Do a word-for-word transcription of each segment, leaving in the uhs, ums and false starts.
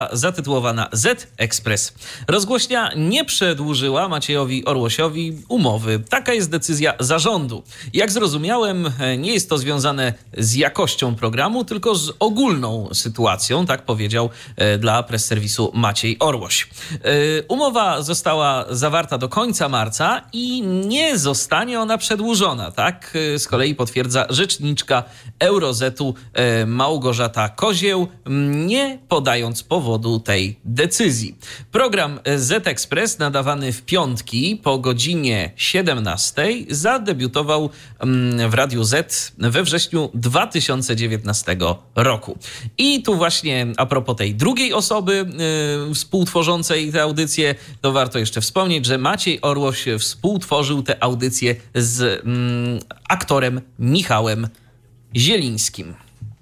zatytułowana Z-Express. Rozgłośnia nie przedłużyła Maciejowi Orłosiowi umowy. Taka jest decyzja zarządu. Jak zrozumiałem, nie jest to związane z jakością programu, tylko z ogólną sytuacją, tak powiedział dla press serwisu Maciej Orłoś. Umowa została zawarta do końca marca i nie zostanie ona przedłużona, tak z kolei potwierdza rzeczniczka Eurozetu Małgorzata Kozieł, nie podając powodu tej decyzji. Program Z-Express nadawany w piątki po godzinie siedemnastej zadebiutował w Radiu Z we wrześniu dwa tysiące dziewiętnastego roku. I tu właśnie a propos tej drugiej osoby yy, współtworzącej tę audycję, to warto jeszcze wspomnieć, że Maciej Orłoś współtworzył tę audycję z yy, aktorem Michałem Zielińskim.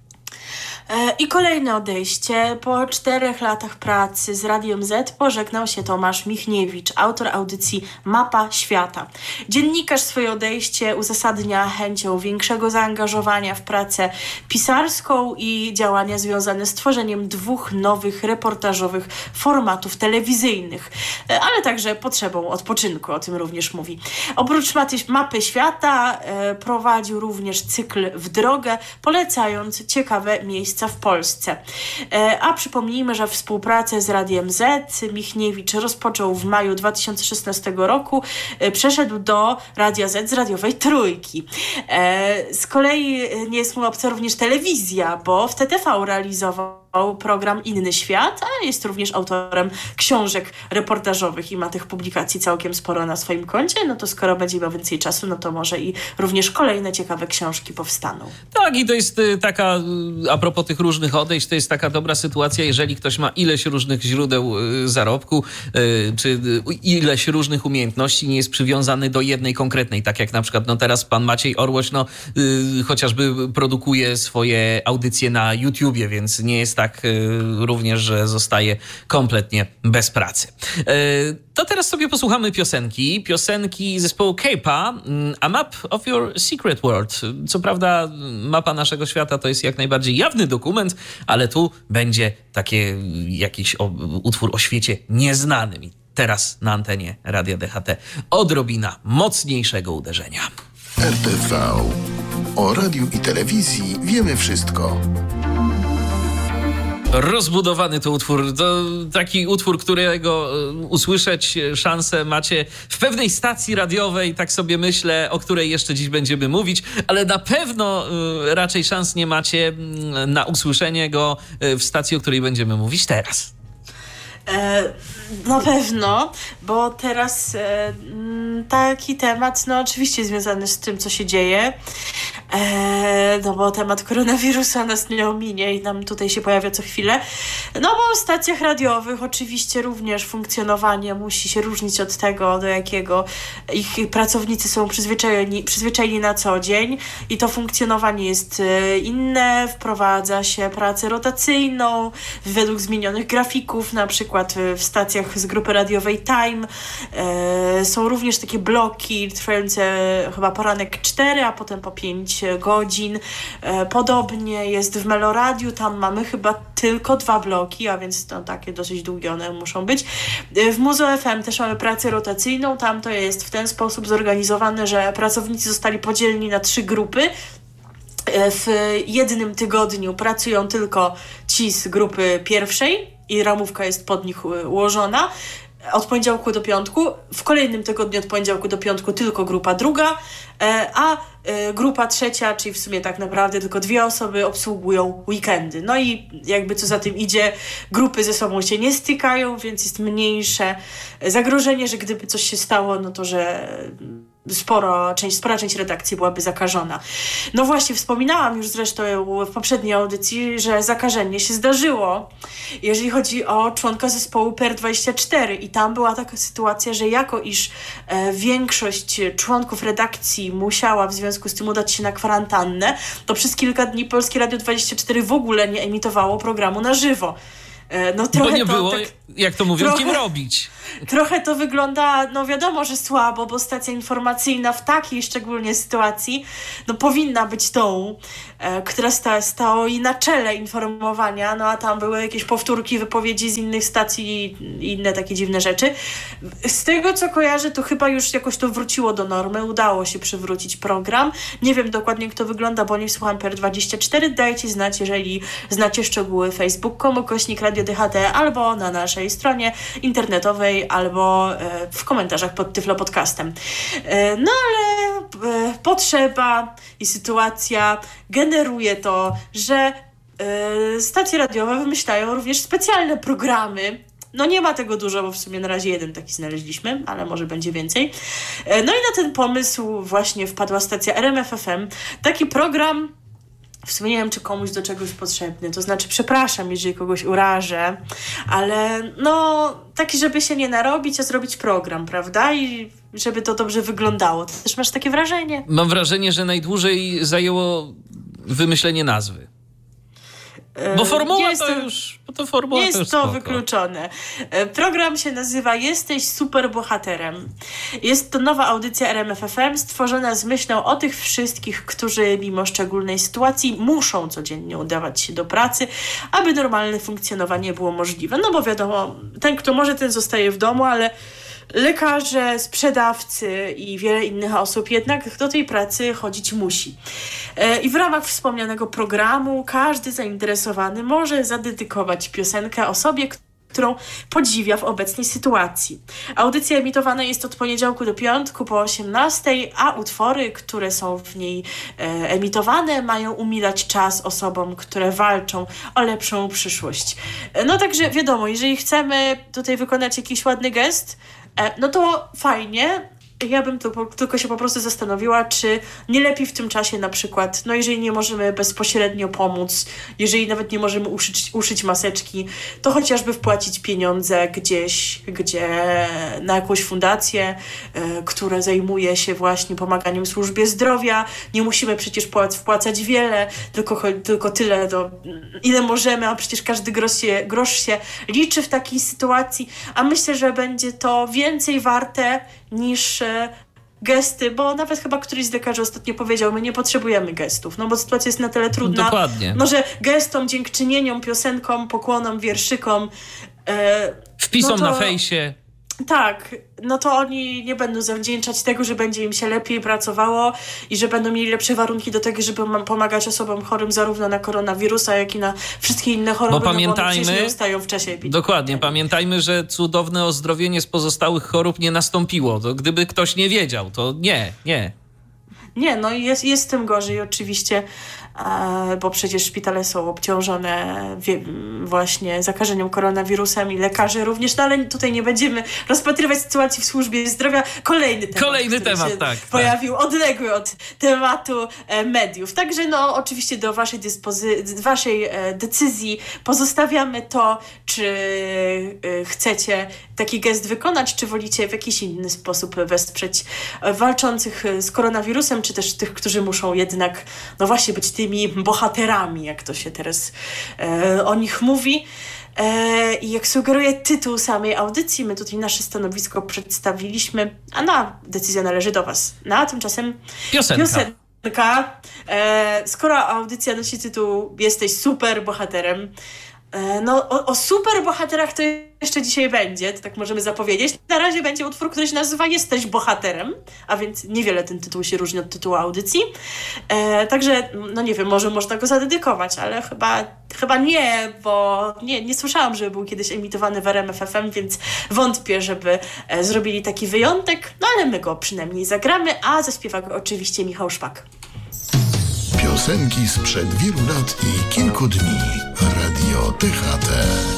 I kolejne odejście. Po czterech latach pracy z Radiem Z pożegnał się Tomasz Michniewicz, autor audycji Mapa Świata. Dziennikarz swoje odejście uzasadnia chęcią większego zaangażowania w pracę pisarską i działania związane z tworzeniem dwóch nowych reportażowych formatów telewizyjnych, ale także potrzebą odpoczynku, o tym również mówi. Oprócz Mapy Świata e, prowadził również cykl W drogę, polecając ciekawe miejsca w Polsce. A przypomnijmy, że współpracę z Radiem Z Michniewicz rozpoczął w maju dwa tysiące szesnastego roku. Przeszedł do Radia Z z radiowej Trójki. Z kolei nie jest mu obca również telewizja, bo w T T V realizował program Inny Świat, a jest również autorem książek reportażowych i ma tych publikacji całkiem sporo na swoim koncie. No to skoro będzie miał więcej czasu, no to może i również kolejne ciekawe książki powstaną. Tak, i to jest taka, a propos tych różnych odejść, to jest taka dobra sytuacja, jeżeli ktoś ma ileś różnych źródeł zarobku, czy ileś różnych umiejętności, nie jest przywiązany do jednej konkretnej, tak jak na przykład no teraz pan Maciej Orłoś, no chociażby produkuje swoje audycje na YouTubie, więc nie jest tak również, że zostaje kompletnie bez pracy. To teraz sobie posłuchamy piosenki. Piosenki zespołu K-Pa, A Map of Your Secret World. Co prawda mapa naszego świata to jest jak najbardziej jawny dokument, ale tu będzie taki jakiś o, utwór o świecie nieznanym. I teraz na antenie Radia D H T odrobina mocniejszego uderzenia. R T V. O radiu i telewizji wiemy wszystko. Rozbudowany to utwór, to taki utwór, którego usłyszeć szansę macie w pewnej stacji radiowej, tak sobie myślę, o której jeszcze dziś będziemy mówić, ale na pewno raczej szans nie macie na usłyszenie go w stacji, o której będziemy mówić teraz. E, na pewno, bo teraz e, taki temat, no oczywiście związany z tym, co się dzieje, e, no bo temat koronawirusa nas nie ominie i nam tutaj się pojawia co chwilę. No bo w stacjach radiowych oczywiście również funkcjonowanie musi się różnić od tego, do jakiego ich pracownicy są przyzwyczajeni, przyzwyczajeni na co dzień i to funkcjonowanie jest inne, wprowadza się pracę rotacyjną według zmienionych grafików, na przykład w stacjach z grupy radiowej Time. E, są również takie bloki trwające chyba poranek cztery, a potem po pięć godzin. E, podobnie jest w Meloradiu, tam mamy chyba tylko dwa bloki, a więc to takie dosyć długie one muszą być. E, w Muzo F M też mamy pracę rotacyjną, tam to jest w ten sposób zorganizowane, że pracownicy zostali podzieleni na trzy grupy. W jednym tygodniu pracują tylko ci z grupy pierwszej i ramówka jest pod nich ułożona od poniedziałku do piątku. W kolejnym tygodniu od poniedziałku do piątku tylko grupa druga, a grupa trzecia, czyli w sumie tak naprawdę tylko dwie osoby obsługują weekendy. No i jakby co za tym idzie, grupy ze sobą się nie stykają, więc jest mniejsze zagrożenie, że gdyby coś się stało, no to że sporo, część, spora część redakcji byłaby zakażona. No właśnie, wspominałam już zresztą w poprzedniej audycji, że zakażenie się zdarzyło, jeżeli chodzi o członka zespołu P R dwadzieścia cztery i tam była taka sytuacja, że jako iż e, większość członków redakcji musiała w związku z tym udać się na kwarantannę, to przez kilka dni Polskie Radio dwadzieścia cztery w ogóle nie emitowało programu na żywo. No, trochę Bo nie to, było, tak, jak to mówią, trochę, kim robić. trochę to wygląda, no wiadomo, że słabo, bo stacja informacyjna w takiej szczególnie sytuacji, no powinna być tą, e, która sta, stoi na czele informowania, no a tam były jakieś powtórki, wypowiedzi z innych stacji i inne takie dziwne rzeczy. Z tego, co kojarzę, to chyba już jakoś to wróciło do normy, udało się przywrócić program. Nie wiem dokładnie, jak to wygląda, bo nie słucham P R dwadzieścia cztery. Dajcie znać, jeżeli znacie szczegóły. Facebook kropka com ukośnik Radio D H T albo na naszej stronie internetowej, albo e, w komentarzach pod Tyflo Podcastem. E, no ale e, potrzeba i sytuacja generuje to, że e, stacje radiowe wymyślają również specjalne programy. No nie ma tego dużo, bo w sumie na razie jeden taki znaleźliśmy, ale może będzie więcej. E, no i na ten pomysł właśnie wpadła stacja R M F F M. Taki program, w sumie nie wiem, czy komuś do czegoś potrzebny, to znaczy przepraszam, jeżeli kogoś urażę, ale no taki, żeby się nie narobić, a zrobić program, prawda? I żeby to dobrze wyglądało. Ty też masz takie wrażenie? Mam wrażenie, że najdłużej zajęło wymyślenie nazwy. Bo formuła jest to już... Bo to formuła nie jest to, już to spoko. wykluczone. Program się nazywa Jesteś superbohaterem. Jest to nowa audycja R M F F M stworzona z myślą o tych wszystkich, którzy mimo szczególnej sytuacji muszą codziennie udawać się do pracy, aby normalne funkcjonowanie było możliwe. No bo wiadomo, ten, kto może, ten zostaje w domu, ale lekarze, sprzedawcy i wiele innych osób jednak do tej pracy chodzić musi. I w ramach wspomnianego programu każdy zainteresowany może zadedykować piosenkę osobie, którą podziwia w obecnej sytuacji. Audycja emitowana jest od poniedziałku do piątku po osiemnastej, a utwory, które są w niej e, emitowane, mają umilać czas osobom, które walczą o lepszą przyszłość. E, no także wiadomo, jeżeli chcemy tutaj wykonać jakiś ładny gest, e, no to fajnie. Ja bym to, tylko się po prostu zastanowiła, czy nie lepiej w tym czasie na przykład, no jeżeli nie możemy bezpośrednio pomóc, jeżeli nawet nie możemy uszyć, uszyć maseczki, to chociażby wpłacić pieniądze gdzieś, gdzie na jakąś fundację, y, która zajmuje się właśnie pomaganiem służbie zdrowia. Nie musimy przecież płac- wpłacać wiele, tylko, tylko tyle, do, ile możemy, a przecież każdy grosz się, grosz się liczy w takiej sytuacji, a myślę, że będzie to więcej warte niż gesty, bo nawet chyba któryś z lekarzy ostatnio powiedział, my nie potrzebujemy gestów, no bo sytuacja jest na tyle trudna. Dokładnie. No, że gestom, dziękczynieniom, piosenkom, pokłonom, wierszykom e, wpisom no to, na fejsie. Tak, no to oni nie będą zawdzięczać tego, że będzie im się lepiej pracowało i że będą mieli lepsze warunki do tego, żeby pomagać osobom chorym zarówno na koronawirusa, jak i na wszystkie inne choroby, bo pamiętajmy, no bo one nie ustają w czasie epidemii. Dokładnie, pamiętajmy, że cudowne ozdrowienie z pozostałych chorób nie nastąpiło. To gdyby ktoś nie wiedział, to nie, nie. Nie, no jest, jest z tym gorzej oczywiście, e, bo przecież szpitale są obciążone wie, właśnie zakażeniem koronawirusem i lekarze również, no ale tutaj nie będziemy rozpatrywać sytuacji w służbie zdrowia. Kolejny temat, Kolejny który temat, się tak, pojawił, tak. Odległy od tematu e, mediów. Także no oczywiście do waszej, dyspozy- waszej e, decyzji pozostawiamy to, czy e, chcecie taki gest wykonać, czy wolicie w jakiś inny sposób wesprzeć e, walczących z koronawirusem, czy też tych, którzy muszą jednak, no właśnie, być tymi bohaterami, jak to się teraz e, o nich mówi. E, I jak sugeruje tytuł samej audycji, my tutaj nasze stanowisko przedstawiliśmy, a no, decyzja należy do was. No a tymczasem Piosenka. piosenka. E, skoro audycja nosi tytuł Jesteś super bohaterem, e, no o, o super bohaterach to jeszcze dzisiaj będzie, to tak możemy zapowiedzieć. Na razie będzie utwór, który się nazywa Jesteś bohaterem, a więc niewiele ten tytuł się różni od tytułu audycji. E, także, no nie wiem, może można go zadedykować, ale chyba, chyba nie, bo nie, nie słyszałam, żeby był kiedyś emitowany w R M F F M, więc wątpię, żeby e, zrobili taki wyjątek, no ale my go przynajmniej zagramy, a zaśpiewa go oczywiście Michał Szpak. Piosenki sprzed wielu lat i kilku dni. Radio T H T.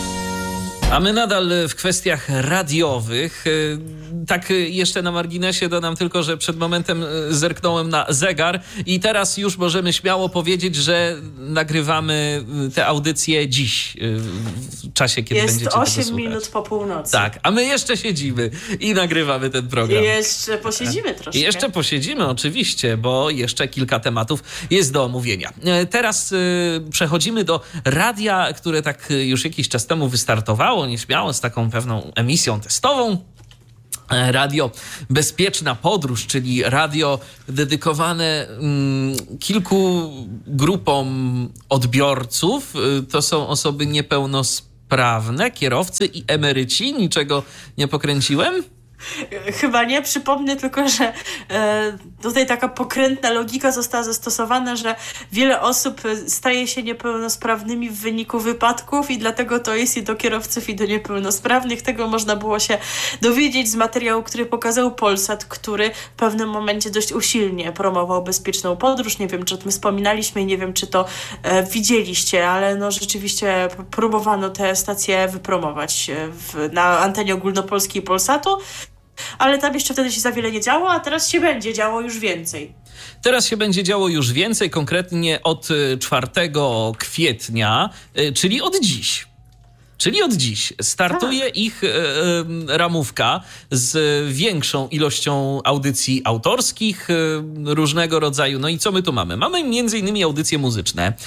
A my nadal w kwestiach radiowych. Tak jeszcze na marginesie dodam tylko, że przed momentem zerknąłem na zegar i teraz już możemy śmiało powiedzieć, że nagrywamy tę audycję dziś, w czasie, kiedy Jest będziecie tego słuchać. osiem minut po północy. Tak, a my jeszcze siedzimy i nagrywamy ten program. I jeszcze posiedzimy troszkę. I jeszcze posiedzimy oczywiście, bo jeszcze kilka tematów jest do omówienia. Teraz y, przechodzimy do radia, które tak już jakiś czas temu wystartowało. śmiało, nieśmiało, z taką pewną emisją testową. Radio Bezpieczna Podróż, czyli radio dedykowane mm, kilku grupom odbiorców. To są osoby niepełnosprawne, kierowcy i emeryci. Niczego nie pokręciłem? Chyba nie. Przypomnę tylko, że e, tutaj taka pokrętna logika została zastosowana, że wiele osób staje się niepełnosprawnymi w wyniku wypadków i dlatego to jest i do kierowców, i do niepełnosprawnych. Tego można było się dowiedzieć z materiału, który pokazał Polsat, który w pewnym momencie dość usilnie promował bezpieczną podróż. Nie wiem, czy o tym wspominaliśmy i nie wiem, czy to e, widzieliście, ale no rzeczywiście próbowano tę stację wypromować w, na antenie ogólnopolskiej Polsatu. Ale tam jeszcze wtedy się za wiele nie działo, a teraz się będzie działo już więcej. Teraz się będzie działo już więcej, konkretnie od czwartego kwietnia, czyli od dziś. Czyli od dziś startuje tak. ich e, e, ramówka z większą ilością audycji autorskich e, różnego rodzaju. No i co my tu mamy? Mamy między innymi audycje muzyczne, e,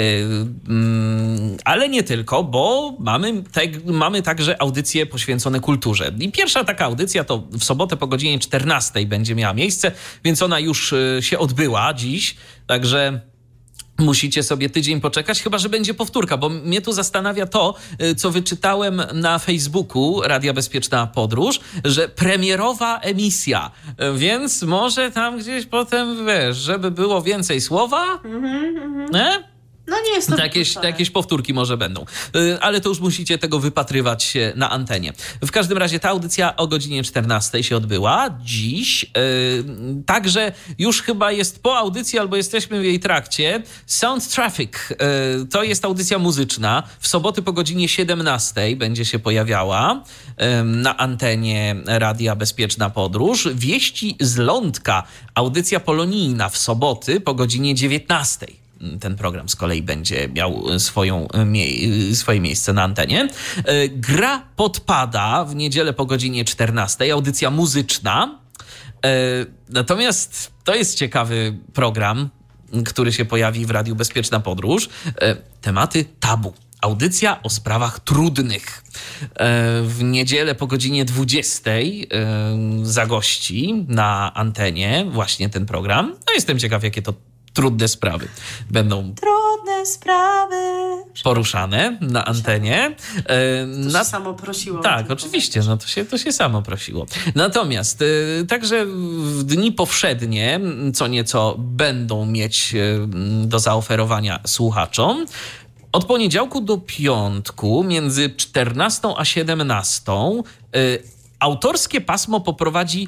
mm, ale nie tylko, bo mamy, te, mamy także audycje poświęcone kulturze. I pierwsza taka audycja to w sobotę po godzinie czternastej będzie miała miejsce, więc ona już się odbyła dziś, także... Musicie sobie tydzień poczekać, chyba że będzie powtórka, bo mnie tu zastanawia to, co wyczytałem na Facebooku Radia Bezpieczna Podróż, że premierowa emisja, więc może tam gdzieś potem, wiesz, żeby było więcej słowa, mm-hmm, nie? No nie jest to jakieś, jakieś powtórki może będą, ale to już musicie tego wypatrywać na antenie. W każdym razie ta audycja o godzinie czternastej się odbyła dziś, także już chyba jest po audycji albo jesteśmy w jej trakcie. Sound Traffic to jest audycja muzyczna, w soboty po godzinie siedemnastej będzie się pojawiała na antenie Radia Bezpieczna Podróż. Wieści z lądka, audycja polonijna w soboty po godzinie dziewiętnastej. Ten program z kolei będzie miał swoją, mie- swoje miejsce na antenie. Gra podpada w niedzielę po godzinie czternastej, audycja muzyczna. Natomiast to jest ciekawy program, który się pojawi w Radiu Bezpieczna Podróż. Tematy tabu. Audycja o sprawach trudnych. W niedzielę po godzinie dwudziestej zagości na antenie właśnie ten program. No jestem ciekaw, jakie to trudne sprawy będą Trudne sprawy poruszane na antenie. To na... się samo prosiło. Tak, oczywiście, no to się, to się samo prosiło. Natomiast y, także w dni powszednie co nieco będą mieć y, do zaoferowania słuchaczom. Od poniedziałku do piątku między czternastą a siedemnastą y, autorskie pasmo poprowadzi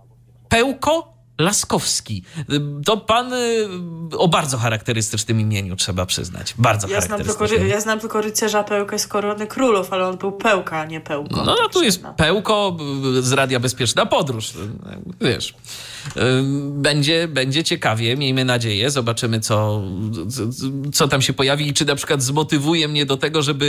Pełko Laskowski. To pan y, o bardzo charakterystycznym imieniu, trzeba przyznać. Bardzo ja charakterystycznym. Znam tylko, ja znam tylko rycerza Pełkę z Korony Królów, ale on był Pełka, a nie Pełko. No, no tu jest Pełko z Radia Bezpieczna Podróż. Wiesz, będzie, będzie ciekawie, miejmy nadzieję. Zobaczymy, co, co tam się pojawi i czy na przykład zmotywuje mnie do tego, żeby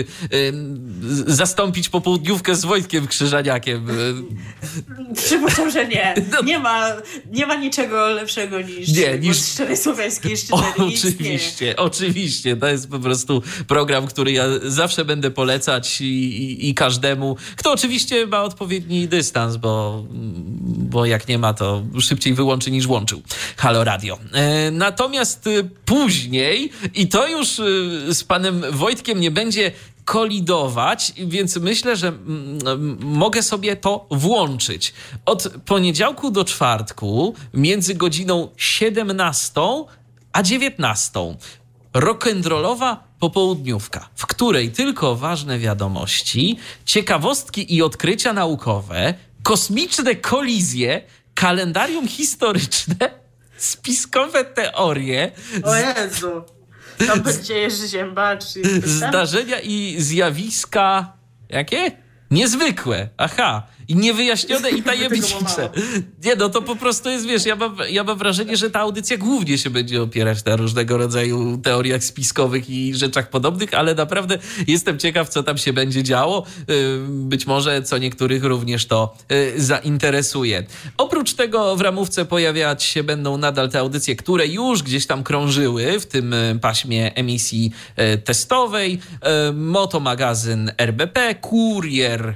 zastąpić popołudniówkę z Wojtkiem Krzyżaniakiem. Przypuszczam, że nie. Nie ma, nie ma niczego lepszego niż, nie, niż... szczerej słowiańskiej szczytery. Oczywiście, oczywiście. To jest po prostu program, który ja zawsze będę polecać i, i, i każdemu, kto oczywiście ma odpowiedni dystans, bo, bo jak nie ma, to szybciej wyłączy niż włączył. Halo Radio. E, natomiast później, i to już z panem Wojtkiem nie będzie kolidować, więc myślę, że m- mogę sobie to włączyć. Od poniedziałku do czwartku między godziną siedemnastą a dziewiętnastą rock'n'rollowa popołudniówka, w której tylko ważne wiadomości, ciekawostki i odkrycia naukowe, kosmiczne kolizje, kalendarium historyczne, spiskowe teorie. O Jezu! Tam będzie Jerzy Ziębacz. Zdarzenia i zjawiska... Jakie? Niezwykłe. Aha. I niewyjaśnione i tajemnicze. Nie, no to po prostu jest, wiesz, ja mam, ja mam wrażenie, że ta audycja głównie się będzie opierać na różnego rodzaju teoriach spiskowych i rzeczach podobnych, ale naprawdę jestem ciekaw, co tam się będzie działo. Być może co niektórych również to zainteresuje. Oprócz tego w ramówce pojawiać się będą nadal te audycje, które już gdzieś tam krążyły w tym paśmie emisji testowej. Motomagazyn R B P, Kurier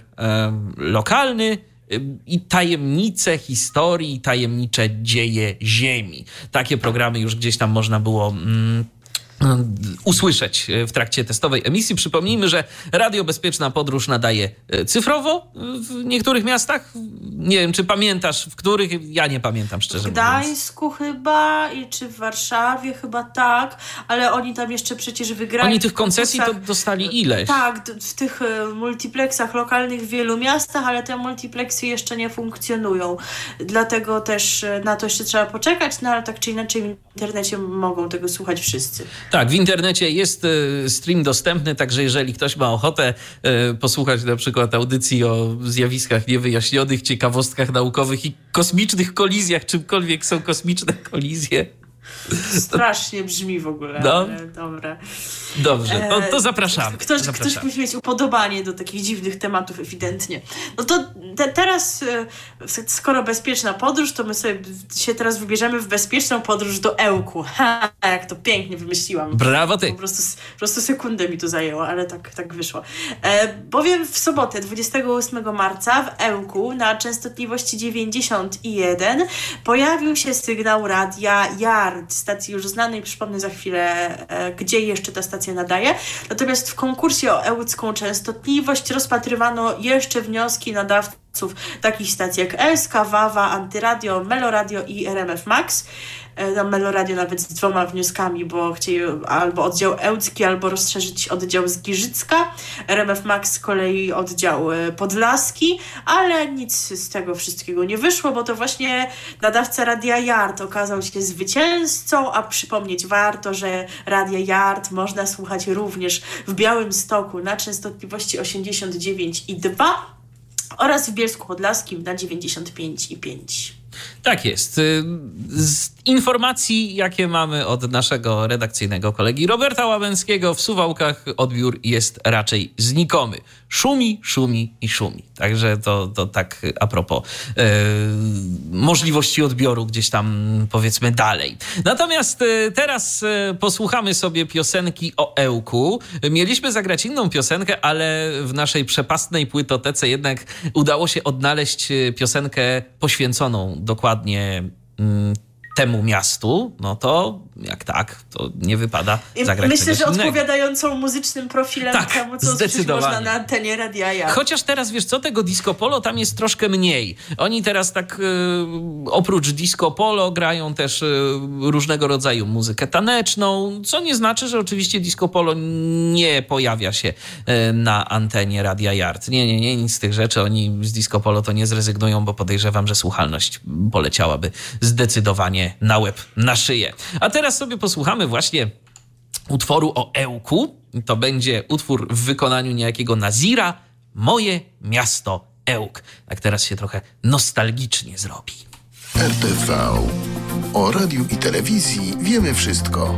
lokalny i tajemnice historii, tajemnicze dzieje Ziemi. Takie programy już gdzieś tam można było mm, usłyszeć w trakcie testowej emisji. Przypomnijmy, że Radio Bezpieczna Podróż nadaje cyfrowo w niektórych miastach. Nie wiem, czy pamiętasz, w których? Ja nie pamiętam, szczerze mówiąc. W Gdańsku chyba i czy w Warszawie chyba tak, ale oni tam jeszcze przecież wygrali. Oni tych koncesji to dostali ileś. Tak, w tych multiplexach lokalnych w wielu miastach, ale te multiplexy jeszcze nie funkcjonują. Dlatego też na to jeszcze trzeba poczekać, no ale tak czy inaczej w internecie mogą tego słuchać wszyscy. Tak, w internecie jest stream dostępny, także jeżeli ktoś ma ochotę posłuchać na przykład audycji o zjawiskach niewyjaśnionych, ciekawostkach naukowych i kosmicznych kolizjach, czymkolwiek są kosmiczne kolizje. Strasznie brzmi w ogóle, no. Ale dobra. Dobrze, no to zapraszamy. Ktoś, zapraszamy. ktoś musi mieć upodobanie do takich dziwnych tematów ewidentnie. No to te, teraz, skoro bezpieczna podróż, to my sobie się teraz wybierzemy w bezpieczną podróż do Ełku. Ha, jak to pięknie wymyśliłam. Brawo ty. Po prostu, po prostu sekundę mi to zajęło, ale tak, tak wyszło. E, bowiem w sobotę, dwudziestego ósmego marca w Ełku na częstotliwości dziewięćdziesiąt jeden pojawił się sygnał radia Yard, stacji już znanej, przypomnę za chwilę, e, gdzie jeszcze ta stacja nadaje. Natomiast w konkursie o ełcką częstotliwość rozpatrywano jeszcze wnioski nadawców takich stacji jak S K, Wawa, Antyradio, Meloradio i R M F Max. Na Meloradio nawet z dwoma wnioskami, bo chcieli albo oddział ełcki, albo rozszerzyć oddział z Giżycka. R M F Max z kolei oddział podlaski, ale nic z tego wszystkiego nie wyszło, bo to właśnie nadawca Radia Yard okazał się zwycięzcą, a przypomnieć warto, że Radia Yard można słuchać również w Białymstoku na częstotliwości osiemdziesiąt dziewięć i dwa oraz w Bielsku Podlaskim na dziewięćdziesiąt pięć i pięć. Tak jest. Z informacji, jakie mamy od naszego redakcyjnego kolegi Roberta Łabęckiego, w Suwałkach odbiór jest raczej znikomy. Szumi, szumi i szumi. Także to, to tak a propos e, możliwości odbioru gdzieś tam powiedzmy dalej. Natomiast e, teraz e, posłuchamy sobie piosenki o Ełku. Mieliśmy zagrać inną piosenkę, ale w naszej przepastnej płytotece jednak udało się odnaleźć piosenkę poświęconą dokładnie mm, temu miastu, no to jak tak, to nie wypada zagrać Myślę, czegoś że innego. odpowiadającą muzycznym profilem tak, temu, co usłyszeć można na antenie Radia Yard. Chociaż teraz, wiesz co, tego disco polo tam jest troszkę mniej. Oni teraz tak y, oprócz disco polo grają też y, różnego rodzaju muzykę taneczną, co nie znaczy, że oczywiście disco polo nie pojawia się y, na antenie Radia Yard. Nie, nie, nie, nic z tych rzeczy. Oni z disco polo to nie zrezygnują, bo podejrzewam, że słuchalność poleciałaby zdecydowanie na łeb, na szyję. A teraz sobie posłuchamy właśnie utworu o Ełku. To będzie utwór w wykonaniu niejakiego Nazira, Moje miasto Ełk. Tak teraz się trochę nostalgicznie zrobi. R T V. O radiu i telewizji wiemy wszystko.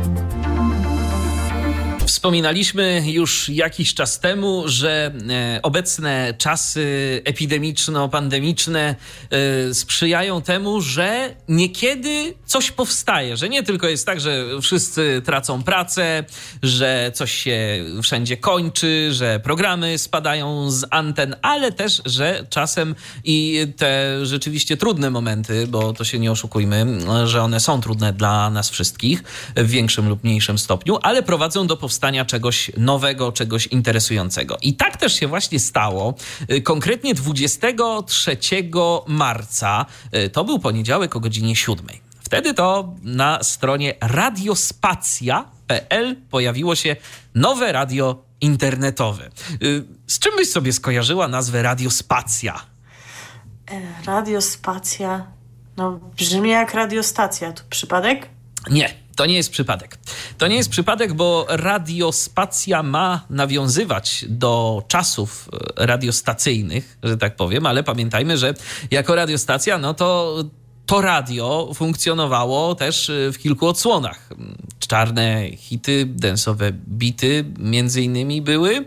Wspominaliśmy już jakiś czas temu, że e, obecne czasy epidemiczno-pandemiczne e, sprzyjają temu, że niekiedy coś powstaje, że nie tylko jest tak, że wszyscy tracą pracę, że coś się wszędzie kończy, że programy spadają z anten, ale też, że czasem i te rzeczywiście trudne momenty, bo to się nie oszukujmy, że one są trudne dla nas wszystkich w większym lub mniejszym stopniu, ale prowadzą do powstania czegoś nowego, czegoś interesującego. I tak też się właśnie stało. Konkretnie dwudziestego trzeciego marca, to był poniedziałek o godzinie siódmej. Wtedy to na stronie radiospacja kropka p l pojawiło się nowe radio internetowe. Z czym byś sobie skojarzyła nazwę Radiospacja? Radiospacja. No brzmi jak radiostacja. To przypadek? Nie, To nie jest przypadek. To nie jest przypadek, bo radiospacja ma nawiązywać do czasów radiostacyjnych, że tak powiem, ale pamiętajmy, że jako radiostacja, no to to radio funkcjonowało też w kilku odsłonach. Czarne hity, dance'owe bity między innymi były.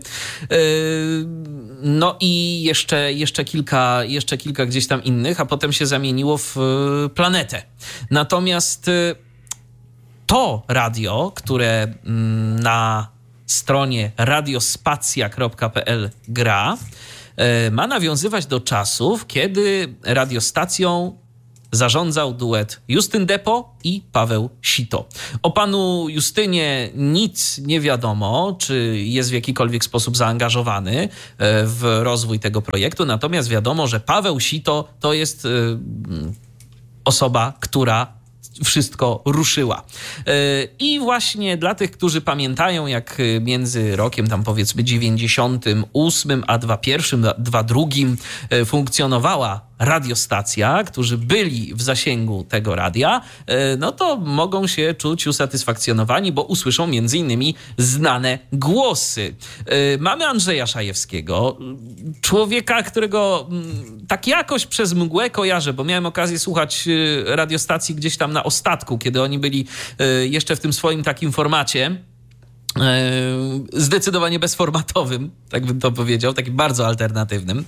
No i jeszcze, jeszcze, kilka, jeszcze kilka gdzieś tam innych, a potem się zamieniło w Planetę. Natomiast to radio, które na stronie radiospacja kropka pe el gra, ma nawiązywać do czasów, kiedy radiostacją zarządzał duet Justyn Depo i Paweł Sito. O panu Justynie nic nie wiadomo, czy jest w jakikolwiek sposób zaangażowany w rozwój tego projektu, natomiast wiadomo, że Paweł Sito to jest osoba, która wszystko ruszyła. I właśnie dla tych, którzy pamiętają, jak między rokiem tam powiedzmy dziewięćdziesiątym ósmym a dwa pierwszym, dwa drugim funkcjonowała radiostacja, którzy byli w zasięgu tego radia, no to mogą się czuć usatysfakcjonowani, bo usłyszą między innymi znane głosy. Mamy Andrzeja Szajewskiego, człowieka, którego tak jakoś przez mgłę kojarzę, bo miałem okazję słuchać radiostacji gdzieś tam na ostatku, kiedy oni byli jeszcze w tym swoim takim formacie, zdecydowanie bezformatowym, tak bym to powiedział, takim bardzo alternatywnym.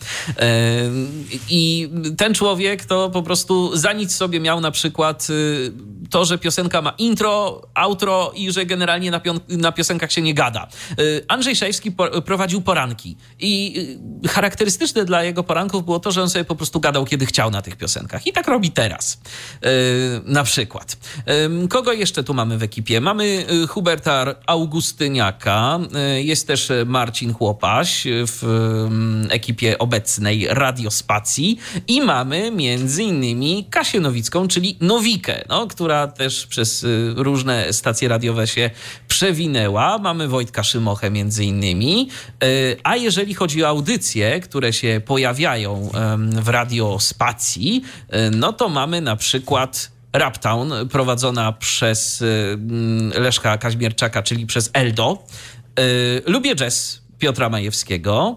I ten człowiek to po prostu za nic sobie miał na przykład to, że piosenka ma intro, outro i że generalnie na, pion- na piosenkach się nie gada. Andrzej Szajewski po- prowadził poranki i charakterystyczne dla jego poranków było to, że on sobie po prostu gadał, kiedy chciał na tych piosenkach. I tak robi teraz. Na przykład. Kogo jeszcze tu mamy w ekipie? Mamy Huberta Augustyniaka, jest też Marcin Chłopaś w ekipie obecnej Radiospacji i mamy między innymi Kasię Nowicką, czyli Nowikę, no, która też przez różne stacje radiowe się przewinęła. Mamy Wojtka Szymochę między innymi. A jeżeli chodzi o audycje, które się pojawiają w Radiospacji, no to mamy na przykład Raptown, prowadzona przez Leszka Kaźmierczaka, czyli przez Eldo. Lubię jazz Piotra Majewskiego.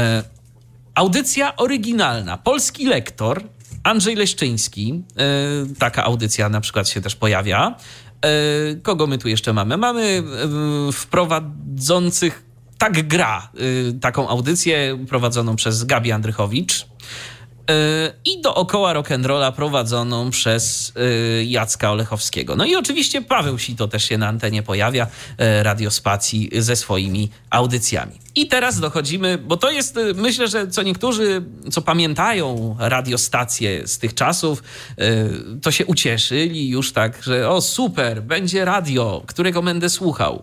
Audycja oryginalna, Polski Lektor, Andrzej Leszczyński. Taka audycja na przykład się też pojawia. Kogo my tu jeszcze mamy? Mamy wprowadzących Tak Gra, taką audycję prowadzoną przez Gabi Andrychowicz. I dookoła rock'n'rolla prowadzoną przez Jacka Olechowskiego. No i oczywiście Paweł Sito też się na antenie pojawia Radiospacji ze swoimi audycjami. I teraz dochodzimy, bo to jest, myślę, że co niektórzy, co pamiętają radiostacje z tych czasów, to się ucieszyli już tak, że o super, będzie radio, którego będę słuchał.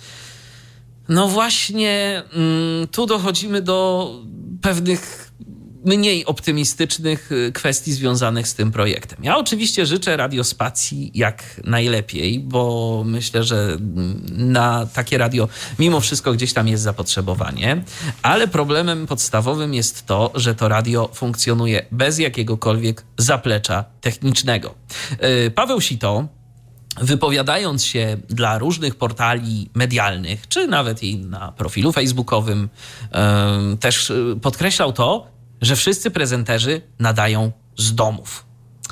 No właśnie, tu dochodzimy do pewnych mniej optymistycznych kwestii związanych z tym projektem. Ja oczywiście życzę Radiospacji jak najlepiej, bo myślę, że na takie radio mimo wszystko gdzieś tam jest zapotrzebowanie, ale problemem podstawowym jest to, że to radio funkcjonuje bez jakiegokolwiek zaplecza technicznego. Paweł Sito, wypowiadając się dla różnych portali medialnych, czy nawet i na profilu facebookowym, też podkreślał to, że wszyscy prezenterzy nadają z domów.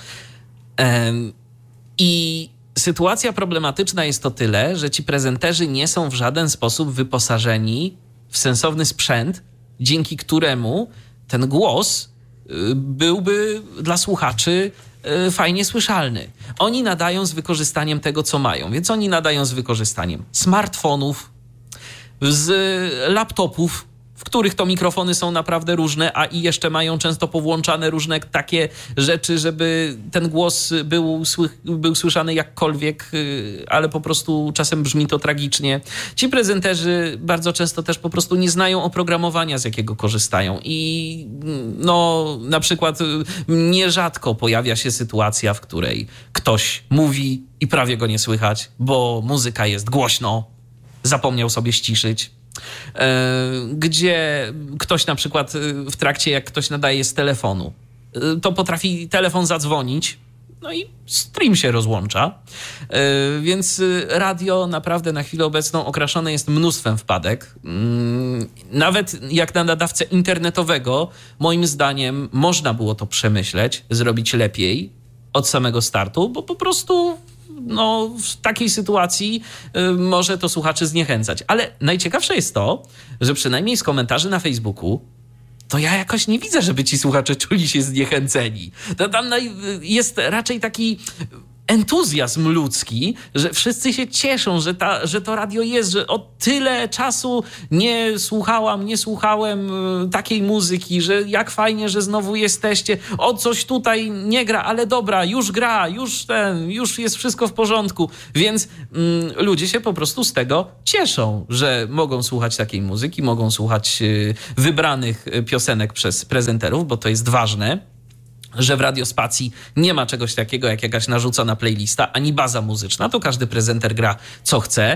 I sytuacja problematyczna jest o tyle, że ci prezenterzy nie są w żaden sposób wyposażeni w sensowny sprzęt, dzięki któremu ten głos byłby dla słuchaczy fajnie słyszalny. Oni nadają z wykorzystaniem tego, co mają. Więc oni nadają z wykorzystaniem smartfonów, z laptopów, w których to mikrofony są naprawdę różne, a i jeszcze mają często powłączane różne takie rzeczy, żeby ten głos był, sły- był słyszany jakkolwiek, ale po prostu czasem brzmi to tragicznie. Ci prezenterzy bardzo często też po prostu nie znają oprogramowania, z jakiego korzystają i no na przykład nierzadko pojawia się sytuacja, w której ktoś mówi i prawie go nie słychać, bo muzyka jest głośno, zapomniał sobie ściszyć. Gdzie ktoś na przykład w trakcie, jak ktoś nadaje z telefonu, to potrafi telefon zadzwonić, no i stream się rozłącza. Więc radio naprawdę na chwilę obecną okraszone jest mnóstwem wpadek. Nawet jak na nadawcę internetowego, moim zdaniem można było to przemyśleć, zrobić lepiej od samego startu, bo po prostu no, w takiej sytuacji może to słuchaczy zniechęcać. Ale najciekawsze jest to, że przynajmniej z komentarzy na Facebooku to ja jakoś nie widzę, żeby ci słuchacze czuli się zniechęceni. To tam jest raczej taki entuzjazm ludzki, że wszyscy się cieszą, że, ta, że to radio jest, że od tyle czasu nie słuchałam, nie słuchałem takiej muzyki, że jak fajnie, że znowu jesteście. O, coś tutaj nie gra, ale dobra, już gra, już ten, już jest wszystko w porządku. Więc mm, ludzie się po prostu z tego cieszą, że mogą słuchać takiej muzyki, mogą słuchać y, wybranych piosenek przez prezenterów, bo to jest ważne, że w Radiospacji nie ma czegoś takiego jak jakaś narzucona playlista, ani baza muzyczna, to każdy prezenter gra co chce.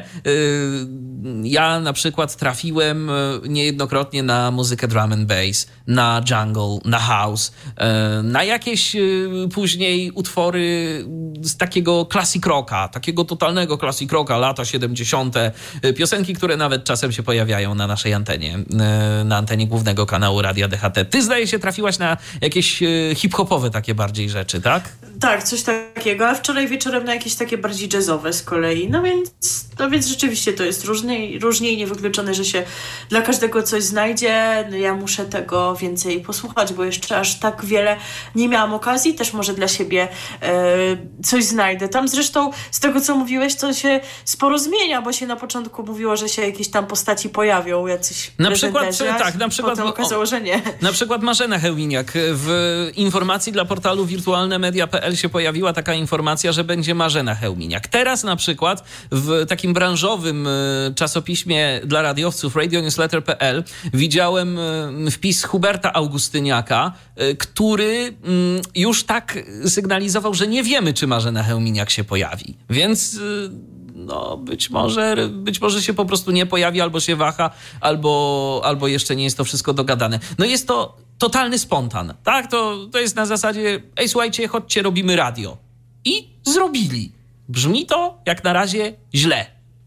Ja na przykład trafiłem niejednokrotnie na muzykę drum and bass, na jungle, na house, na jakieś później utwory z takiego classic rocka, takiego totalnego classic rocka, lata siedemdziesiąte. Piosenki, które nawet czasem się pojawiają na naszej antenie, na antenie głównego kanału Radia D H T. Ty, zdaje się, trafiłaś na jakieś hip-hop takie bardziej rzeczy, tak? Tak, coś takiego, a wczoraj wieczorem na jakieś takie bardziej jazzowe z kolei. No więc, no więc rzeczywiście to jest różnie, różnie i niewykluczone, że się dla każdego coś znajdzie. No ja muszę tego więcej posłuchać, bo jeszcze aż tak wiele nie miałam okazji. Też może dla siebie e, coś znajdę. Tam zresztą z tego, co mówiłeś, to się sporo zmienia, bo się na początku mówiło, że się jakieś tam postaci pojawią, jacyś na przykład, tak, na przykład potem okazało, że nie. Na przykład Marzena Chełminiak w informacji dla portalu wirtualne media kropka p l się pojawiła taka informacja, że będzie Marzena Chełminiak. Teraz na przykład w takim branżowym czasopiśmie dla radiowców radio newsletter kropka p l widziałem wpis Huberta Augustyniaka, który już tak sygnalizował, że nie wiemy, czy Marzena Chełminiak się pojawi. Więc no być może, być może się po prostu nie pojawi, albo się waha, albo, albo jeszcze nie jest to wszystko dogadane. No jest to totalny spontan, tak? To, to jest na zasadzie, ej, słuchajcie, chodźcie, robimy radio. I zrobili. Brzmi to jak na razie źle.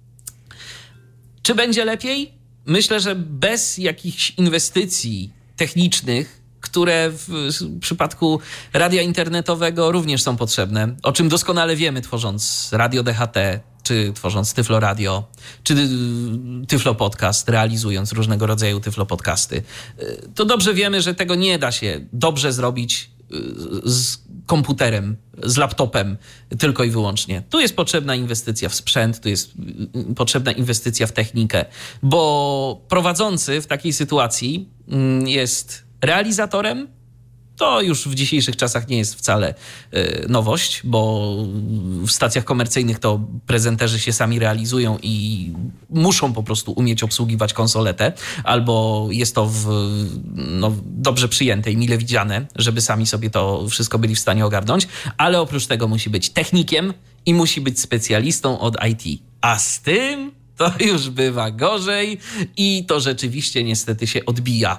Czy będzie lepiej? Myślę, że bez jakichś inwestycji technicznych, które w przypadku radia internetowego również są potrzebne, o czym doskonale wiemy, tworząc Radio D H T, czy tworząc Tyflo Radio, czy Tyflo Podcast, realizując różnego rodzaju Tyflo Podcasty, to dobrze wiemy, że tego nie da się dobrze zrobić z komputerem, z laptopem tylko i wyłącznie. Tu jest potrzebna inwestycja w sprzęt, tu jest potrzebna inwestycja w technikę, bo prowadzący w takiej sytuacji jest realizatorem. To już w dzisiejszych czasach nie jest wcale y, nowość, bo w stacjach komercyjnych to prezenterzy się sami realizują i muszą po prostu umieć obsługiwać konsoletę, albo jest to w, no, dobrze przyjęte i mile widziane, żeby sami sobie to wszystko byli w stanie ogarnąć, ale oprócz tego musi być technikiem i musi być specjalistą od I T. A z tym to już bywa gorzej i to rzeczywiście niestety się odbija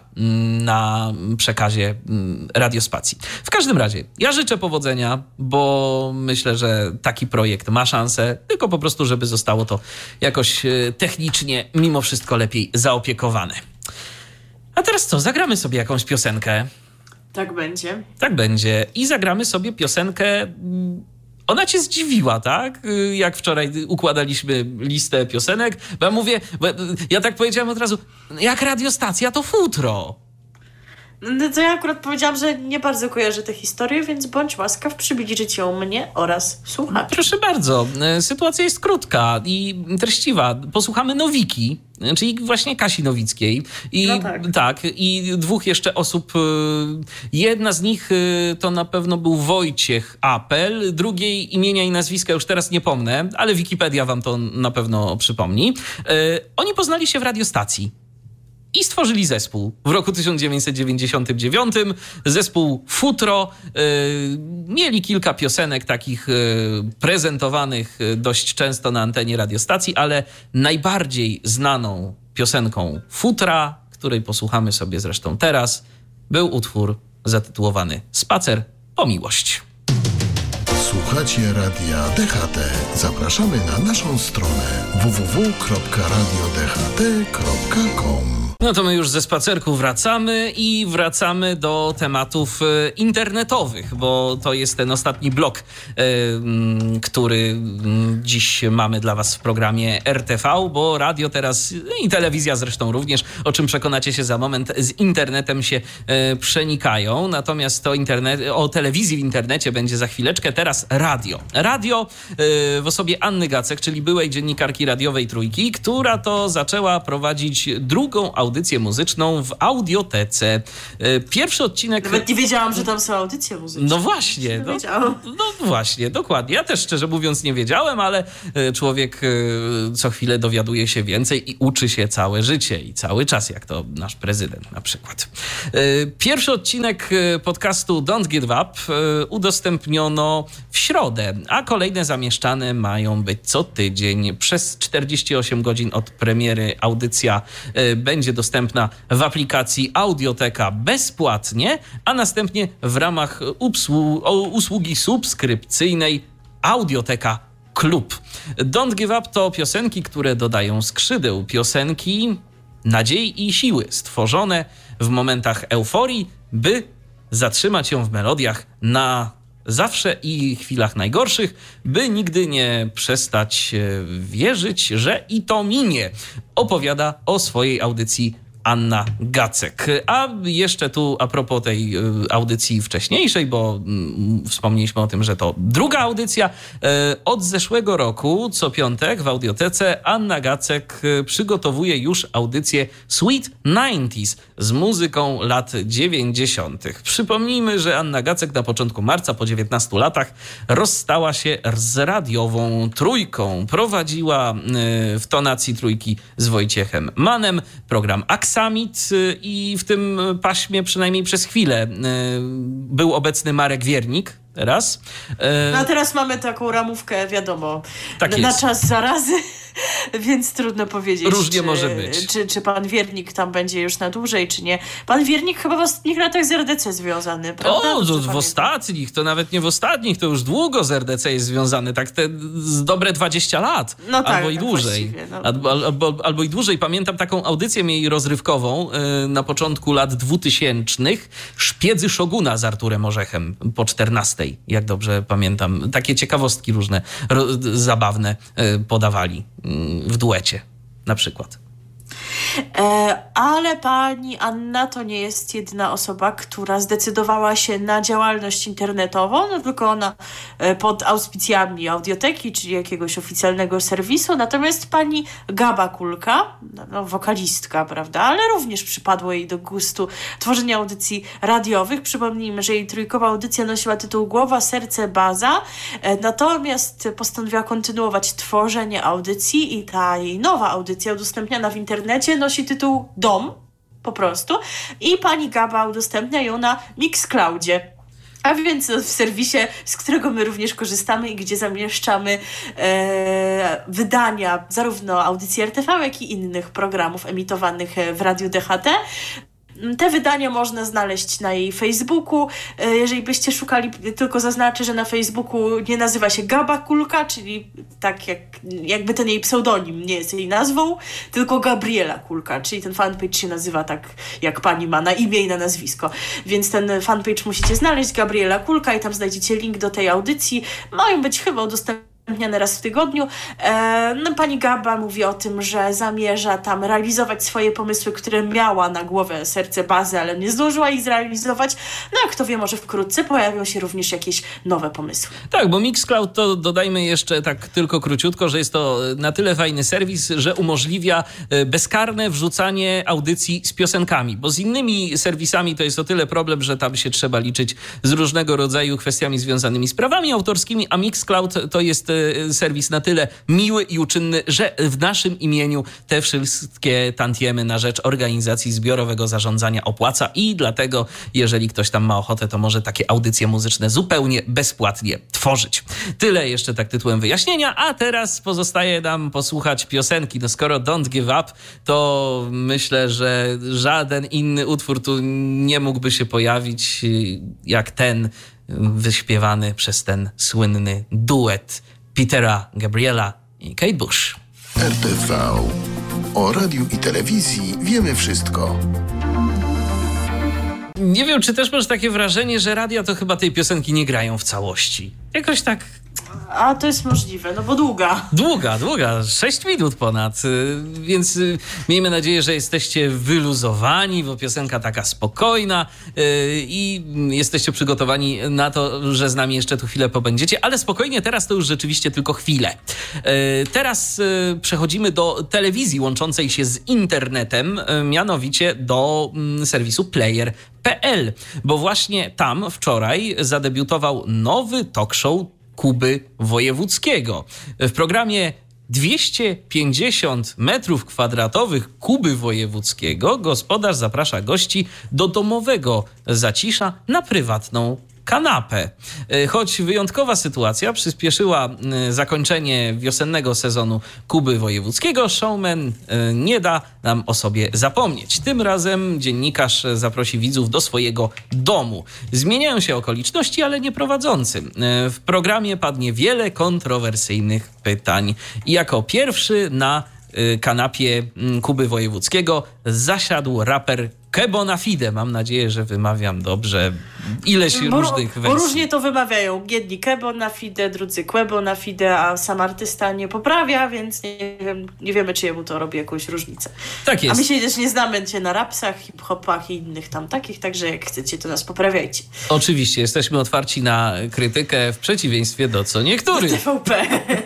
na przekazie Radiospacji. W każdym razie, ja życzę powodzenia, bo myślę, że taki projekt ma szansę, tylko po prostu, żeby zostało to jakoś technicznie mimo wszystko lepiej zaopiekowane. A teraz co? Zagramy sobie jakąś piosenkę. Tak będzie. Tak będzie. I zagramy sobie piosenkę... Ona cię zdziwiła, tak? Jak wczoraj układaliśmy listę piosenek, bo ja mówię, bo ja tak powiedziałem od razu, jak radiostacja to futro. No to ja akurat powiedziałam, że nie bardzo kojarzę tę historię, więc bądź łaskaw przybliżyć ją mnie oraz słuchaczy. Proszę bardzo. Sytuacja jest krótka i treściwa. Posłuchamy Nowiki, czyli właśnie Kasi Nowickiej. I, no tak. tak. I dwóch jeszcze osób. Jedna z nich to na pewno był Wojciech Apel, drugiej imienia i nazwiska już teraz nie pomnę, ale Wikipedia wam to na pewno przypomni. Oni poznali się w radiostacji. I stworzyli zespół w roku tysiąc dziewięćset dziewięćdziesiątym dziewiątym. Zespół Futro. Yy, mieli kilka piosenek takich yy, prezentowanych dość często na antenie radiostacji, ale najbardziej znaną piosenką Futra, której posłuchamy sobie zresztą teraz, był utwór zatytułowany Spacer po miłość. Słuchacie Radia D H T. Zapraszamy na naszą stronę w w w kropka radio d h t kropka com. No to my już ze spacerku wracamy i wracamy do tematów e, internetowych, bo to jest ten ostatni blok, e, m, który m, dziś mamy dla was w programie R T V, bo radio teraz i telewizja zresztą również, o czym przekonacie się za moment, z internetem się e, przenikają. Natomiast to internet, o telewizji w internecie będzie za chwileczkę. Teraz radio. Radio e, w osobie Anny Gacek, czyli byłej dziennikarki radiowej Trójki, która to zaczęła prowadzić drugą audycję audycję muzyczną w Audiotece. Pierwszy odcinek... Nawet nie wiedziałam, że tam są audycje muzyczne. No właśnie. Nie no, wiedziałam. no właśnie, dokładnie. Ja też szczerze mówiąc nie wiedziałem, ale człowiek co chwilę dowiaduje się więcej i uczy się całe życie i cały czas, jak to nasz prezydent na przykład. Pierwszy odcinek podcastu Don't Give Up udostępniono w środę, a kolejne zamieszczane mają być co tydzień. Przez czterdzieści osiem godzin od premiery audycja będzie dostępna w aplikacji Audioteka bezpłatnie, a następnie w ramach usłu- usługi subskrypcyjnej Audioteka Klub. Don't Give Up to piosenki, które dodają skrzydeł. Piosenki nadziei i siły, stworzone w momentach euforii, by zatrzymać ją w melodiach na zawsze i chwilach najgorszych, by nigdy nie przestać wierzyć, że i to minie. Opowiada o swojej audycji Anna Gacek. A jeszcze tu a propos tej audycji wcześniejszej, bo mm, wspomnieliśmy o tym, że to druga audycja. Od zeszłego roku, co piątek w Audiotece, Anna Gacek przygotowuje już audycję Sweet dziewięćdziesiątych z muzyką lat dziewięćdziesiątych. Przypomnijmy, że Anna Gacek na początku marca, po dziewiętnastu latach, rozstała się z radiową Trójką. Prowadziła w tonacji Trójki z Wojciechem Mannem program Aksamit i w tym paśmie przynajmniej przez chwilę był obecny Marek Wiernik. Teraz. No a teraz mamy taką ramówkę, wiadomo, tak na jest. czas zarazy, więc trudno powiedzieć, Różnie czy, może być. Czy, czy pan Wiernik tam będzie już na dłużej, czy nie. Pan Wiernik chyba w ostatnich latach z R D C związany, prawda? O, to w ostatnich, to nawet nie w ostatnich, to już długo z R D C jest związany, tak te z dobre dwadzieścia lat, no tak, albo i dłużej. No. Albo, albo, albo i dłużej. Pamiętam taką audycję jej rozrywkową yy, na początku lat dwutysięcznych, Szpiedzy Szoguna z Arturem Orzechem po czternastej, jak dobrze pamiętam. Takie ciekawostki różne, ro, zabawne yy, podawali yy, w duecie na przykład. E, ale pani Anna to nie jest jedyna osoba, która zdecydowała się na działalność internetową, no tylko ona e, pod auspicjami Audioteki, czyli jakiegoś oficjalnego serwisu, natomiast pani Gaba Kulka, no, no, wokalistka, prawda, ale również przypadło jej do gustu tworzenie audycji radiowych. Przypomnijmy, że jej trójkowa audycja nosiła tytuł Głowa, Serce, Baza, e, natomiast postanowiła kontynuować tworzenie audycji i ta jej nowa audycja udostępniana w internecie nosi tytuł Dom, po prostu, i pani Gaba udostępnia ją na Mixcloudzie. A więc w serwisie, z którego my również korzystamy i gdzie zamieszczamy e, wydania zarówno audycji R T V, jak i innych programów emitowanych w Radiu D H T. Te wydania można znaleźć na jej Facebooku. Jeżeli byście szukali, tylko zaznaczę, że na Facebooku nie nazywa się Gaba Kulka, czyli tak jak, jakby ten jej pseudonim nie jest jej nazwą, tylko Gabriela Kulka, czyli ten fanpage się nazywa tak, jak pani ma na imię i na nazwisko. Więc ten fanpage musicie znaleźć, Gabriela Kulka, i tam znajdziecie link do tej audycji. Mają być chyba udostępnione raz w tygodniu. E, no, pani Gaba mówi o tym, że zamierza tam realizować swoje pomysły, które miała na głowę, serce, bazę, ale nie zdążyła ich zrealizować. No a kto wie, może wkrótce pojawią się również jakieś nowe pomysły. Tak, bo Mixcloud to dodajmy jeszcze tak tylko króciutko, że jest to na tyle fajny serwis, że umożliwia bezkarne wrzucanie audycji z piosenkami, bo z innymi serwisami to jest o tyle problem, że tam się trzeba liczyć z różnego rodzaju kwestiami związanymi z prawami autorskimi, a Mixcloud to jest serwis na tyle miły i uczynny, że w naszym imieniu te wszystkie tantiemy na rzecz organizacji zbiorowego zarządzania opłaca i dlatego, jeżeli ktoś tam ma ochotę, to może takie audycje muzyczne zupełnie bezpłatnie tworzyć. Tyle jeszcze tak tytułem wyjaśnienia, a teraz pozostaje nam posłuchać piosenki. No skoro Don't Give Up, to myślę, że żaden inny utwór tu nie mógłby się pojawić jak ten wyśpiewany przez ten słynny duet Petera Gabriela i Kate Bush. R T V. O radiu i telewizji wiemy wszystko. Nie wiem, czy też masz takie wrażenie, że radia to chyba tej piosenki nie grają w całości. Jakoś tak... A to jest możliwe, no bo długa. Długa, długa, sześć minut ponad, więc miejmy nadzieję, że jesteście wyluzowani, bo piosenka taka spokojna i jesteście przygotowani na to, że z nami jeszcze tu chwilę pobędziecie, ale spokojnie, teraz to już rzeczywiście tylko chwilę. Teraz przechodzimy do telewizji łączącej się z internetem, mianowicie do serwisu player kropka p l, bo właśnie tam wczoraj zadebiutował nowy talk show Kuby Wojewódzkiego. W programie dwieście pięćdziesiąt metrów kwadratowych Kuby Wojewódzkiego gospodarz zaprasza gości do domowego zacisza na prywatną kanapę. Choć wyjątkowa sytuacja przyspieszyła zakończenie wiosennego sezonu Kuby Wojewódzkiego, showman nie da nam o sobie zapomnieć. Tym razem dziennikarz zaprosi widzów do swojego domu. Zmieniają się okoliczności, ale nie prowadzący. W programie padnie wiele kontrowersyjnych pytań. I jako pierwszy na kanapie Kuby Wojewódzkiego zasiadł raper Quebo na Fide. Mam nadzieję, że wymawiam dobrze. Ileś bo, różnych wersji. Bo różnie to wymawiają. Jedni Quebo na Fide, drudzy Quebo na Fide, a sam artysta nie poprawia, więc nie, wiem, nie wiemy, czy jemu to robi jakąś różnicę. Tak jest. A my się też nie znamy się na rapsach, hip-hopach i innych tam takich, także jak chcecie, to nas poprawiajcie. Oczywiście, jesteśmy otwarci na krytykę w przeciwieństwie do co niektórych. T V P.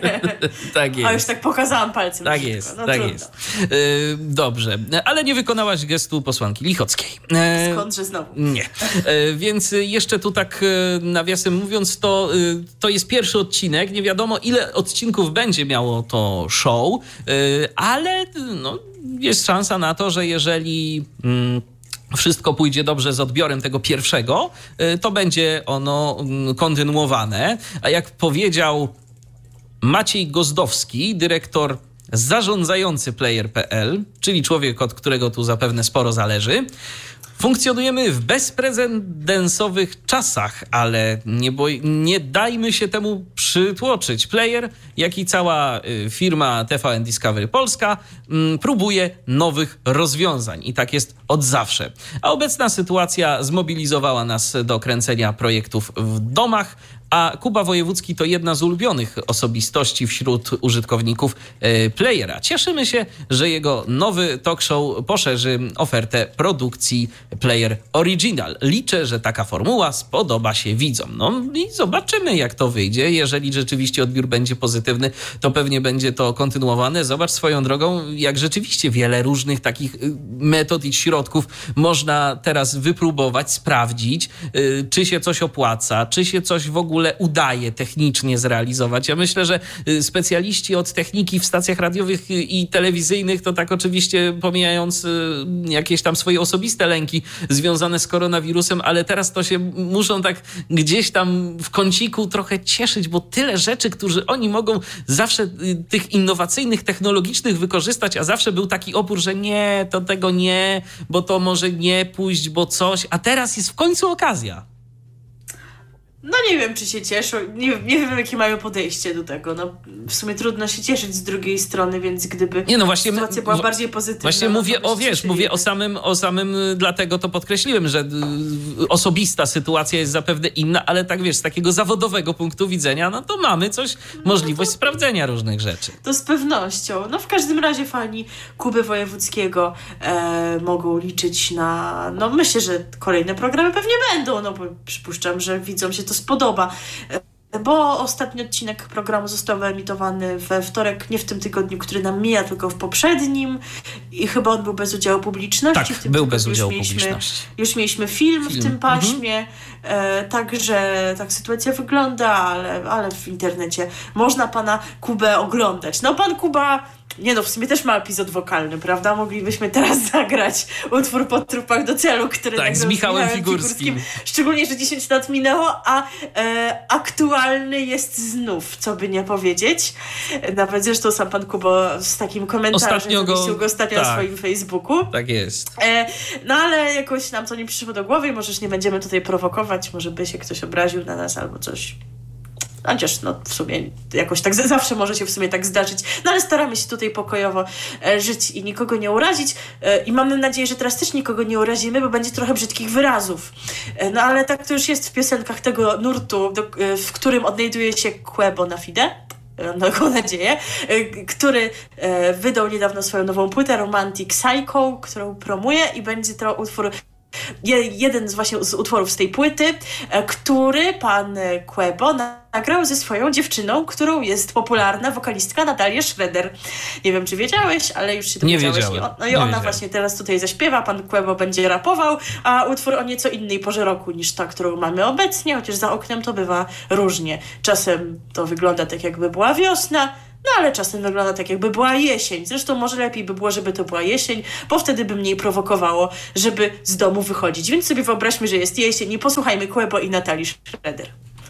Tak jest. A już tak pokazałam palcem. Tak brzydko. jest, no, tak trudno. jest. Yy, dobrze, ale nie wykonałaś gestu posłanki Lichockiej. Yy, Skądże znowu? Nie. Yy, więc jeszcze tu tak yy, nawiasem mówiąc, to, yy, to jest pierwszy odcinek. Nie wiadomo, ile odcinków będzie miało to show, yy, ale no, jest szansa na to, że jeżeli... Yy, wszystko pójdzie dobrze z odbiorem tego pierwszego, to będzie ono kontynuowane. A jak powiedział Maciej Gozdowski, dyrektor zarządzający player kropka p l, czyli człowiek, od którego tu zapewne sporo zależy, funkcjonujemy w bezprecedensowych czasach, ale nie, boj- nie dajmy się temu przytłoczyć. Player, jak i cała firma T V N Discovery Polska m, próbuje nowych rozwiązań i tak jest od zawsze. A obecna sytuacja zmobilizowała nas do kręcenia projektów w domach, a Kuba Wojewódzki to jedna z ulubionych osobistości wśród użytkowników e, Playera. Cieszymy się, że jego nowy talk show poszerzy ofertę produkcji Player Original. Liczę, że taka formuła spodoba się widzom. No i zobaczymy, jak to wyjdzie. Jeżeli rzeczywiście odbiór będzie pozytywny, to pewnie będzie to kontynuowane. Zobacz swoją drogą, jak rzeczywiście wiele różnych takich metod i środków można teraz wypróbować, sprawdzić, y, czy się coś opłaca, czy się coś w ogóle udaje technicznie zrealizować. Ja myślę, że specjaliści od techniki w stacjach radiowych i telewizyjnych, to tak oczywiście pomijając jakieś tam swoje osobiste lęki związane z koronawirusem, ale teraz to się muszą tak gdzieś tam w kąciku trochę cieszyć, bo tyle rzeczy, które oni mogą zawsze tych innowacyjnych, technologicznych wykorzystać, a zawsze był taki opór, że nie, to tego nie, bo to może nie pójść, bo coś, a teraz jest w końcu okazja. No nie wiem, czy się cieszą, nie, nie wiem, jakie mają podejście do tego. No, w sumie trudno się cieszyć z drugiej strony, więc gdyby nie, no właśnie, sytuacja była bardziej pozytywna... Właśnie no, mówię o, wiesz, mówię o samym, o samym, dlatego to podkreśliłem, że y, osobista sytuacja jest zapewne inna, ale tak wiesz, z takiego zawodowego punktu widzenia, no to mamy coś, możliwość no to, sprawdzenia różnych rzeczy. To z pewnością. No w każdym razie fani Kuby Wojewódzkiego e, mogą liczyć na... No myślę, że kolejne programy pewnie będą, no bo przypuszczam, że widzom się to spodoba, bo ostatni odcinek programu został wyemitowany we wtorek, nie w tym tygodniu, który nam mija, tylko w poprzednim i chyba on był bez udziału publiczności. Tak, w tym był bez udziału już mieliśmy, publiczności. Już mieliśmy film, film. w tym paśmie, mhm. e, także tak sytuacja wygląda, ale, ale w internecie można pana Kubę oglądać. No pan Kuba Nie no, w sumie też ma epizod wokalny, prawda? Moglibyśmy teraz zagrać utwór Po trupach do celu, który tak, z Michałem Figurskim. Figurskim. Szczególnie, że dziesięć lat minęło, a e, aktualny jest znów, co by nie powiedzieć. Nawet zresztą sam pan Kubo z takim komentarzem ostatnio go, go ostatnio tak, na swoim Facebooku. Tak jest. E, no ale jakoś nam to nie przyszło do głowy i możesz nie będziemy tutaj prowokować, może by się ktoś obraził na nas albo coś. Chociaż no w sumie jakoś tak zawsze może się w sumie tak zdarzyć. No ale staramy się tutaj pokojowo e, żyć i nikogo nie urazić. E, I mamy nadzieję, że teraz też nikogo nie urazimy, bo będzie trochę brzydkich wyrazów. E, no ale tak to już jest w piosenkach tego nurtu, do, e, w którym odnajduje się Quebo na Fide. Mam taką nadzieję, który e, wydał niedawno swoją nową płytę Romantic Psycho, którą promuje i będzie to utwór jeden z właśnie z utworów z tej płyty, który pan Quebo nagrał ze swoją dziewczyną, którą jest popularna wokalistka Natalia Schroeder. Nie wiem, czy wiedziałeś, ale już się dowiedziałeś. Nie wiedziałem. No i nie ona wiedziałem. właśnie teraz tutaj zaśpiewa, pan Quebo będzie rapował, a utwór o nieco innej porze roku niż ta, którą mamy obecnie, chociaż za oknem to bywa różnie. Czasem to wygląda tak, jakby była wiosna, no ale czasem wygląda tak, jakby była jesień. Zresztą może lepiej by było, żeby to była jesień, bo wtedy by mniej prowokowało, żeby z domu wychodzić. Więc sobie wyobraźmy, że jest jesień i posłuchajmy Quebo i Natalii Schroeder.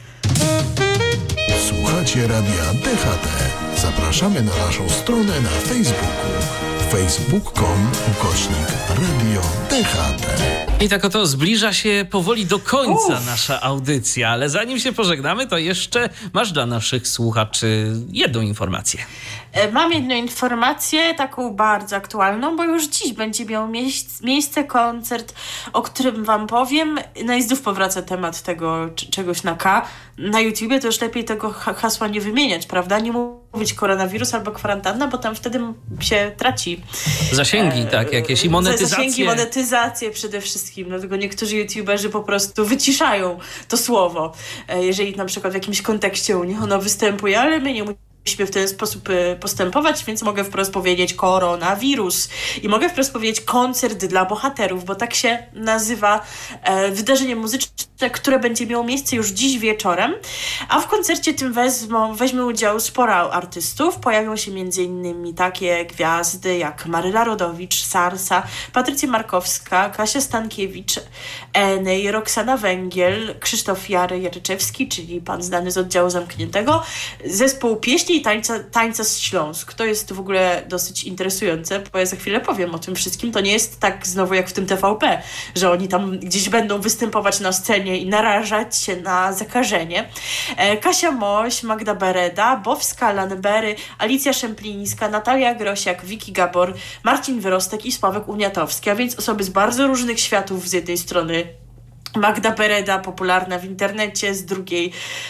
Słuchacie Radia D H T. Zapraszamy na naszą stronę na Facebooku. facebook kropka com ukośnik Radio D H T. I tak oto zbliża się powoli do końca Uf. nasza audycja, ale zanim się pożegnamy, to jeszcze masz dla naszych słuchaczy jedną informację. Mam jedną informację, taką bardzo aktualną, bo już dziś będzie miał mieś- miejsce koncert, o którym wam powiem. No i znów powraca temat tego c- czegoś na K. Na YouTubie to już lepiej tego ha- hasła nie wymieniać, prawda? Nie mówić koronawirus albo kwarantanna, bo tam wtedy się traci. Zasięgi, e, tak, jakieś i monetyzacje. Zasięgi, monetyzację przede wszystkim. Dlatego niektórzy YouTuberzy po prostu wyciszają to słowo, jeżeli na przykład w jakimś kontekście u nich ono występuje, ale my nie musimy w ten sposób postępować, więc mogę wprost powiedzieć koronawirus. I mogę wprost powiedzieć koncert dla bohaterów, bo tak się nazywa e, wydarzenie muzyczne, które będzie miało miejsce już dziś wieczorem. A w koncercie tym wezmą, weźmie udział sporo artystów. Pojawią się między innymi takie gwiazdy jak Maryla Rodowicz, Sarsa, Patrycja Markowska, Kasia Stankiewicz, Enej, Roxana Węgiel, Krzysztof Jary-Jaryczewski, czyli pan znany z oddziału zamkniętego, zespół pieśni i tańca, tańca z Śląsk. To jest w ogóle dosyć interesujące, bo ja za chwilę powiem o tym wszystkim. To nie jest tak znowu jak w tym T V P, że oni tam gdzieś będą występować na scenie i narażać się na zakażenie. E, Kasia Moś, Magda Bereda, Bowska, Lanbery, Alicja Szemplińska, Natalia Grosiak, Wiki Gabor, Marcin Wyrostek i Sławek Uniatowski, a więc osoby z bardzo różnych światów. Z jednej strony Magda Bereda, popularna w internecie, z drugiej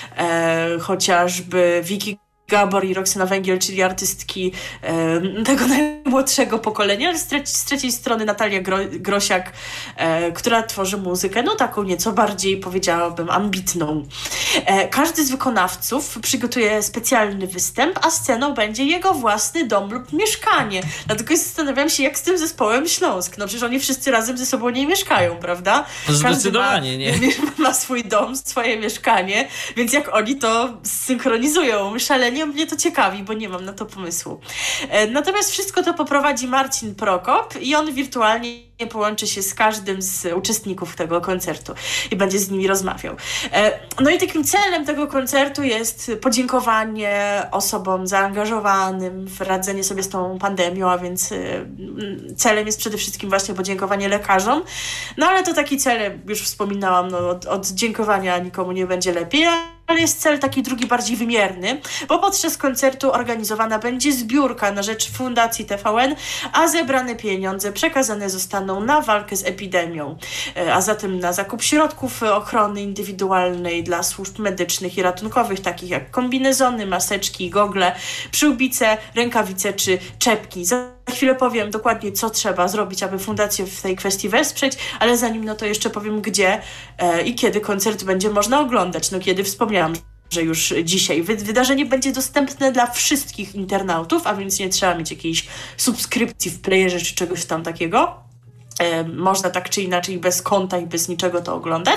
e, chociażby Wiki Gabor i Roxana Węgiel, czyli artystki e, tego najmłodszego pokolenia, ale z, treci, z trzeciej strony Natalia Gro, Grosiak, e, która tworzy muzykę, no taką nieco bardziej, powiedziałabym, ambitną. E, każdy z wykonawców przygotuje specjalny występ, a sceną będzie jego własny dom lub mieszkanie. Dlatego zastanawiam się, jak z tym zespołem Śląsk. No przecież oni wszyscy razem ze sobą nie mieszkają, prawda? Zdecydowanie, nie? Ma swój dom, swoje mieszkanie, więc jak oni to synchronizują, szalenie mnie to ciekawi, bo nie mam na to pomysłu. E, natomiast wszystko to poprowadzi Marcin Prokop i on wirtualnie połączy się z każdym z uczestników tego koncertu i będzie z nimi rozmawiał. E, no i takim celem tego koncertu jest podziękowanie osobom zaangażowanym w radzenie sobie z tą pandemią, a więc e, celem jest przede wszystkim właśnie podziękowanie lekarzom. No ale to taki cel, już wspominałam, no, od, od dziękowania nikomu nie będzie lepiej, ale jest cel taki drugi, bardziej wymierny, bo podczas koncertu organizowana będzie zbiórka na rzecz Fundacji T V N, a zebrane pieniądze przekazane zostaną na walkę z epidemią, a zatem na zakup środków ochrony indywidualnej dla służb medycznych i ratunkowych, takich jak kombinezony, maseczki, gogle, przyłbice, rękawice czy czepki. Za chwilę powiem dokładnie, co trzeba zrobić, aby fundację w tej kwestii wesprzeć, ale zanim no to jeszcze powiem, gdzie e, i kiedy koncert będzie można oglądać. No kiedy wspomniałam, że już dzisiaj Wy- wydarzenie będzie dostępne dla wszystkich internautów, a więc nie trzeba mieć jakiejś subskrypcji w playerze czy czegoś tam takiego. E, można tak czy inaczej bez konta i bez niczego to oglądać.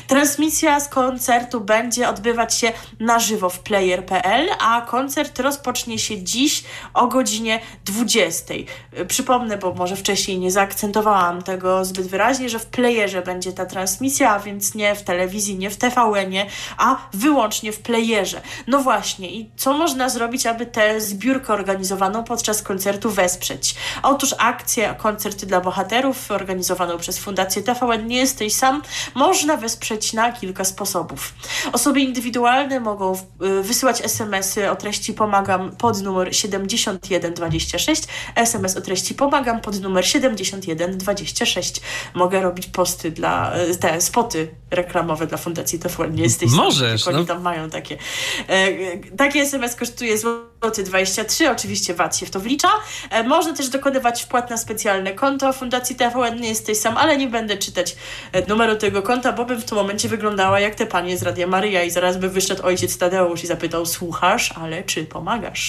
Transmisja z koncertu będzie odbywać się na żywo w player kropka p l, a koncert rozpocznie się dziś o godzinie dwudziestej. Przypomnę, bo może wcześniej nie zaakcentowałam tego zbyt wyraźnie, że w playerze będzie ta transmisja, a więc nie w telewizji, nie w T V N-ie, a wyłącznie w playerze. No właśnie, i co można zrobić, aby tę zbiórkę organizowaną podczas koncertu wesprzeć? Otóż akcję Koncerty dla Bohaterów organizowaną przez Fundację T V N Nie jesteś sam można wesprzeć na kilka sposobów. Osoby indywidualne mogą wysyłać es em esy o treści pomagam pod numer siedemdziesiąt jeden dwadzieścia sześć, es em es o treści pomagam pod numer siedemdziesiąt jeden dwadzieścia sześć. Mogę robić posty dla, te spoty reklamowe dla Fundacji T V N Nie jesteś sam. Możesz, oni no. tam mają takie. E, taki es em es kosztuje złoty dwadzieścia trzy, oczywiście V A T się w to wlicza. E, można też dokonywać wpłat na specjalne konto Fundacji T V N Nie jesteś sam, ale nie będę czytać e, numeru tego konta, bo bym w tym momencie wyglądała jak te panie z Radia Maryja i zaraz by wyszedł ojciec Tadeusz i zapytał: słuchasz, ale czy pomagasz?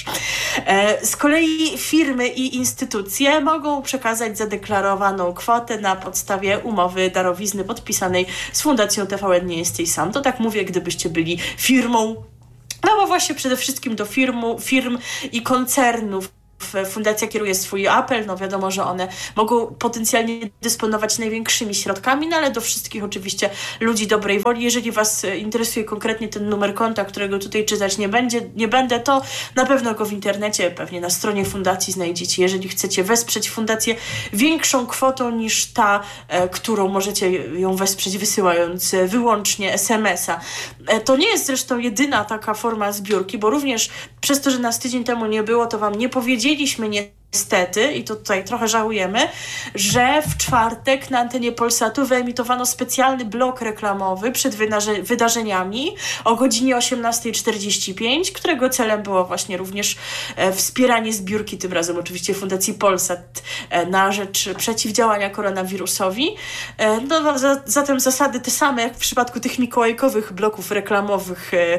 E, z kolei firmy i instytucje mogą przekazać zadeklarowaną kwotę na podstawie umowy darowizny podpisanej z Fundacją T V N Nie jesteś sam. To tak mówię, gdybyście byli firmą, no bo właśnie przede wszystkim do firmu, firm i koncernów Fundacja kieruje swój apel, no wiadomo, że one mogą potencjalnie dysponować największymi środkami, no ale do wszystkich oczywiście ludzi dobrej woli. Jeżeli was interesuje konkretnie ten numer konta, którego tutaj czytać nie będzie, nie będę, to na pewno go w internecie, pewnie na stronie fundacji znajdziecie. Jeżeli chcecie wesprzeć fundację większą kwotą niż ta, e, którą możecie ją wesprzeć wysyłając wyłącznie es emesa. E, to nie jest zresztą jedyna taka forma zbiórki, bo również przez to, że nas tydzień temu nie było, to wam nie powiedzieliśmy niestety, i to tutaj trochę żałujemy, że w czwartek na antenie Polsatu wyemitowano specjalny blok reklamowy przed wydarze- wydarzeniami o godzinie osiemnasta czterdzieści pięć, którego celem było właśnie również e, wspieranie zbiórki, tym razem oczywiście Fundacji Polsat e, na rzecz przeciwdziałania koronawirusowi. E, no, za, zatem zasady te same jak w przypadku tych mikołajkowych bloków reklamowych, e,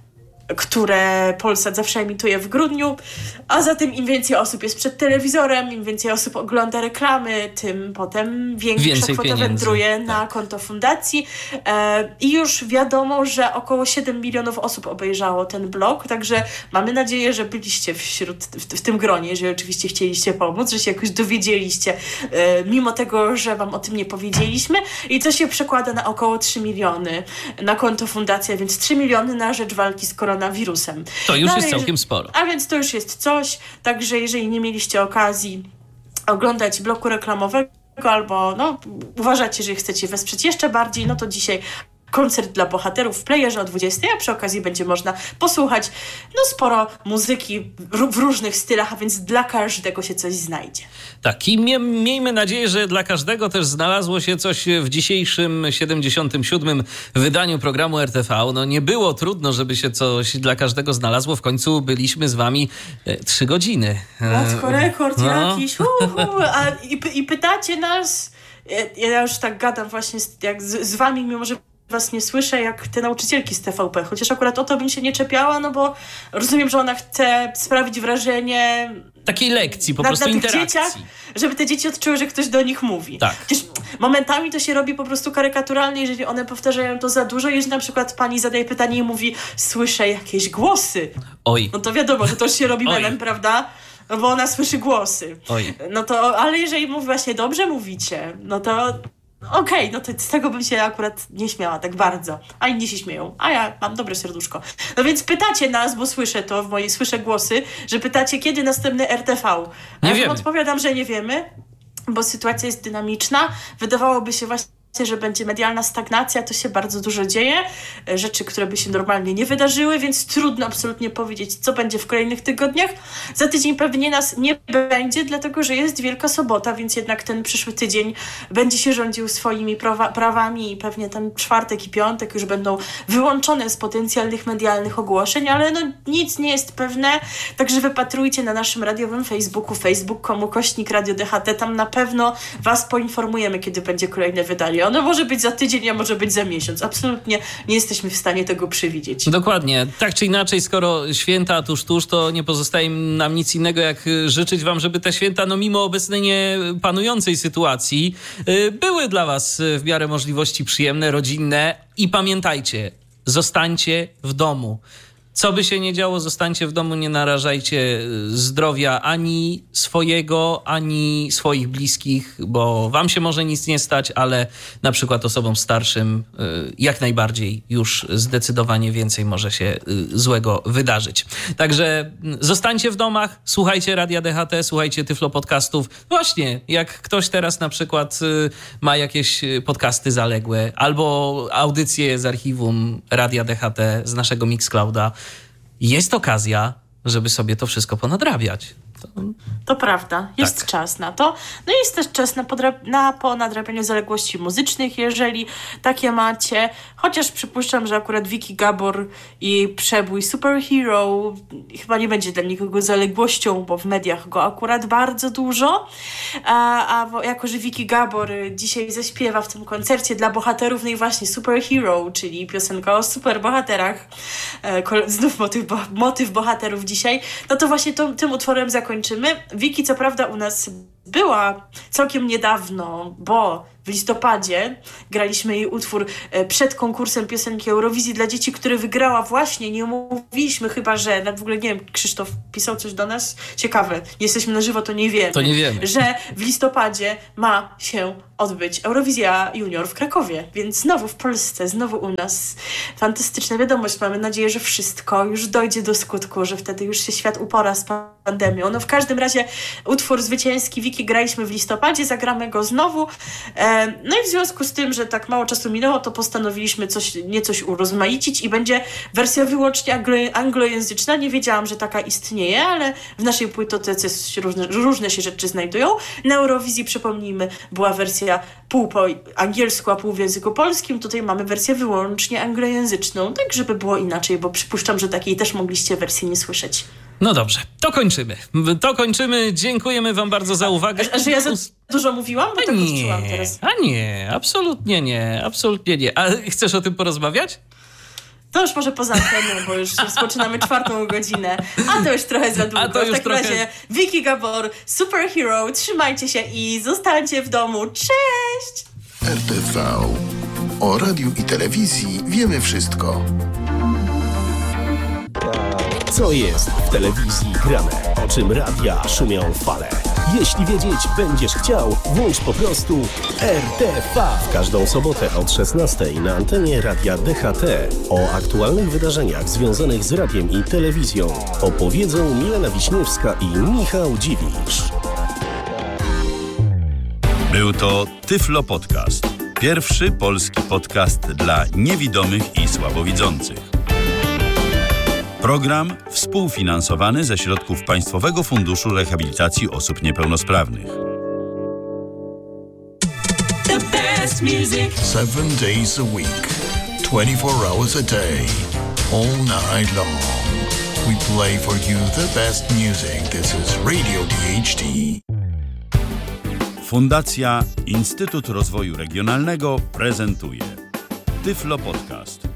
które Polsat zawsze emituje w grudniu, a zatem im więcej osób jest przed telewizorem, im więcej osób ogląda reklamy, tym potem większa Więcej kwota pieniędzy. wędruje na Tak. konto fundacji. E, I już wiadomo, że około siedem milionów osób obejrzało ten blog, także mamy nadzieję, że byliście wśród, w, w tym gronie, jeżeli oczywiście chcieliście pomóc, że się jakoś dowiedzieliście, e, mimo tego, że wam o tym nie powiedzieliśmy, i to się przekłada na około trzy miliony na konto fundacji, a więc trzy miliony na rzecz walki z koronawirusem. Koronawirusem. To już no, jest jeżeli, całkiem sporo. A więc to już jest coś, także jeżeli nie mieliście okazji oglądać bloku reklamowego albo no, uważacie, że chcecie wesprzeć jeszcze bardziej, no to dzisiaj koncert dla bohaterów w playerze o dwudziestej, a przy okazji będzie można posłuchać no sporo muzyki w, w różnych stylach, a więc dla każdego się coś znajdzie. Tak, i mie- miejmy nadzieję, że dla każdego też znalazło się coś w dzisiejszym siedemdziesiątym siódmym wydaniu programu R T V. No nie było trudno, żeby się coś dla każdego znalazło. W końcu byliśmy z wami e, trzy godziny. Matko, rekord no. jakiś. Uhu, a, i, i pytacie nas, ja, ja już tak gadam właśnie z, jak z, z wami, mimo że was nie słyszę, jak te nauczycielki z T V P, chociaż akurat o to bym się nie czepiała, no bo rozumiem, że ona chce sprawić wrażenie Takiej lekcji, po na, prostu na tych interakcji. dzieciach, żeby te dzieci odczuły, że ktoś do nich mówi. Tak. Przecież momentami to się robi po prostu karykaturalnie, jeżeli one powtarzają to za dużo, jeżeli na przykład pani zadaje pytanie i mówi: słyszę jakieś głosy. Oj. No to wiadomo, że to już się robi memem, Oj. prawda? No bo ona słyszy głosy. Oj. No to, ale jeżeli mówi właśnie dobrze mówicie, no to okej, okay, no to z tego bym się akurat nie śmiała tak bardzo. A inni się śmieją, a ja mam dobre serduszko. No więc pytacie nas, bo słyszę to w mojej, słyszę głosy, że pytacie, kiedy następny R T V. A Nie ja wiemy. odpowiadam, że nie wiemy, bo sytuacja jest dynamiczna. Wydawałoby się właśnie, że będzie medialna stagnacja, to się bardzo dużo dzieje, rzeczy, które by się normalnie nie wydarzyły, więc trudno absolutnie powiedzieć, co będzie w kolejnych tygodniach. Za tydzień pewnie nas nie będzie, dlatego że jest Wielka Sobota, więc jednak ten przyszły tydzień będzie się rządził swoimi prawa, prawami i pewnie ten czwartek i piątek już będą wyłączone z potencjalnych medialnych ogłoszeń, ale no nic nie jest pewne, także wypatrujcie na naszym radiowym Facebooku, facebook kropka com ukośnik Radio D H T, tam na pewno was poinformujemy, kiedy będzie kolejne wydanie. Ono może być za tydzień, a może być za miesiąc. Absolutnie nie jesteśmy w stanie tego przewidzieć. Dokładnie. Tak czy inaczej, skoro święta tuż, tuż, to nie pozostaje nam nic innego, jak życzyć wam, żeby te święta, no mimo obecnej nie panującej sytuacji, były dla was w miarę możliwości przyjemne, rodzinne i pamiętajcie, zostańcie w domu. Co by się nie działo, zostańcie w domu, nie narażajcie zdrowia ani swojego, ani swoich bliskich, bo wam się może nic nie stać, ale na przykład osobom starszym jak najbardziej już zdecydowanie więcej może się złego wydarzyć. Także zostańcie w domach, słuchajcie Radia D H T, słuchajcie Tyflo Podcastów. Właśnie, jak ktoś teraz na przykład ma jakieś podcasty zaległe albo audycje z archiwum Radia D H T, z naszego Mixclouda, jest okazja, żeby sobie to wszystko ponadrabiać. To, to prawda, jest tak. czas na to. No i jest też czas na, podra- na ponadrabianiu zaległości muzycznych, jeżeli takie macie. Chociaż przypuszczam, że akurat Vicky Gabor i przebój Superhero chyba nie będzie dla nikogo zaległością, bo w mediach go akurat bardzo dużo. A, a jako, że Vicky Gabor dzisiaj zaśpiewa w tym koncercie dla bohaterów, no i właśnie Superhero, czyli piosenka o superbohaterach, e, znów motyw, bo, motyw bohaterów dzisiaj, no to właśnie to, tym utworem zakończymy. Vicky co prawda u nas była całkiem niedawno, bo w listopadzie graliśmy jej utwór przed konkursem piosenki Eurowizji dla dzieci, który wygrała właśnie, nie mówiliśmy chyba, że, w ogóle nie wiem, Krzysztof pisał coś do nas, ciekawe, nie jesteśmy na żywo, to nie wiemy, to nie wiemy, że w listopadzie ma się odbyć Eurowizja Junior w Krakowie, więc znowu w Polsce, znowu u nas. Fantastyczna wiadomość, mamy nadzieję, że wszystko już dojdzie do skutku, że wtedy już się świat upora z pandemią. No w każdym razie utwór zwycięski Wiki graliśmy w listopadzie, zagramy go znowu. No i w związku z tym, że tak mało czasu minęło, to postanowiliśmy coś, niecoś urozmaicić i będzie wersja wyłącznie anglo- anglojęzyczna. Nie wiedziałam, że taka istnieje, ale w naszej płytotece różne, różne się rzeczy znajdują. Na Eurowizji, przypomnijmy, była wersja pół po angielsku, a pół w języku polskim. Tutaj mamy wersję wyłącznie anglojęzyczną, tak żeby było inaczej, bo przypuszczam, że takiej też mogliście wersji nie słyszeć. No dobrze, to kończymy. To kończymy. Dziękujemy wam bardzo za uwagę. A, a że ja za dużo mówiłam? Bo a tak nie, odczułam teraz. A nie, absolutnie nie, absolutnie nie. A chcesz o tym porozmawiać? To już może poza anteną, bo już rozpoczynamy czwartą godzinę, a to już trochę za długo. A to już w takim trochę... razie Vicky Gabor, Superhero, trzymajcie się i zostańcie w domu. Cześć! R T V. O radiu i telewizji wiemy wszystko. Co jest w telewizji grane? O czym radia szumią fale? Jeśli wiedzieć będziesz chciał, włącz po prostu R T V. W każdą sobotę od szesnastej na antenie Radia D H T o aktualnych wydarzeniach związanych z radiem i telewizją opowiedzą Milena Wiśniewska i Michał Dziwisz. Był to Tyflo Podcast. Pierwszy polski podcast dla niewidomych i słabowidzących. Program współfinansowany ze środków Państwowego Funduszu Rehabilitacji Osób Niepełnosprawnych. The best music. Seven days a week, twenty-four hours a day, all night long. We play for you the best music. This is Radio D H T. Fundacja Instytut Rozwoju Regionalnego prezentuje Tyflo Podcast.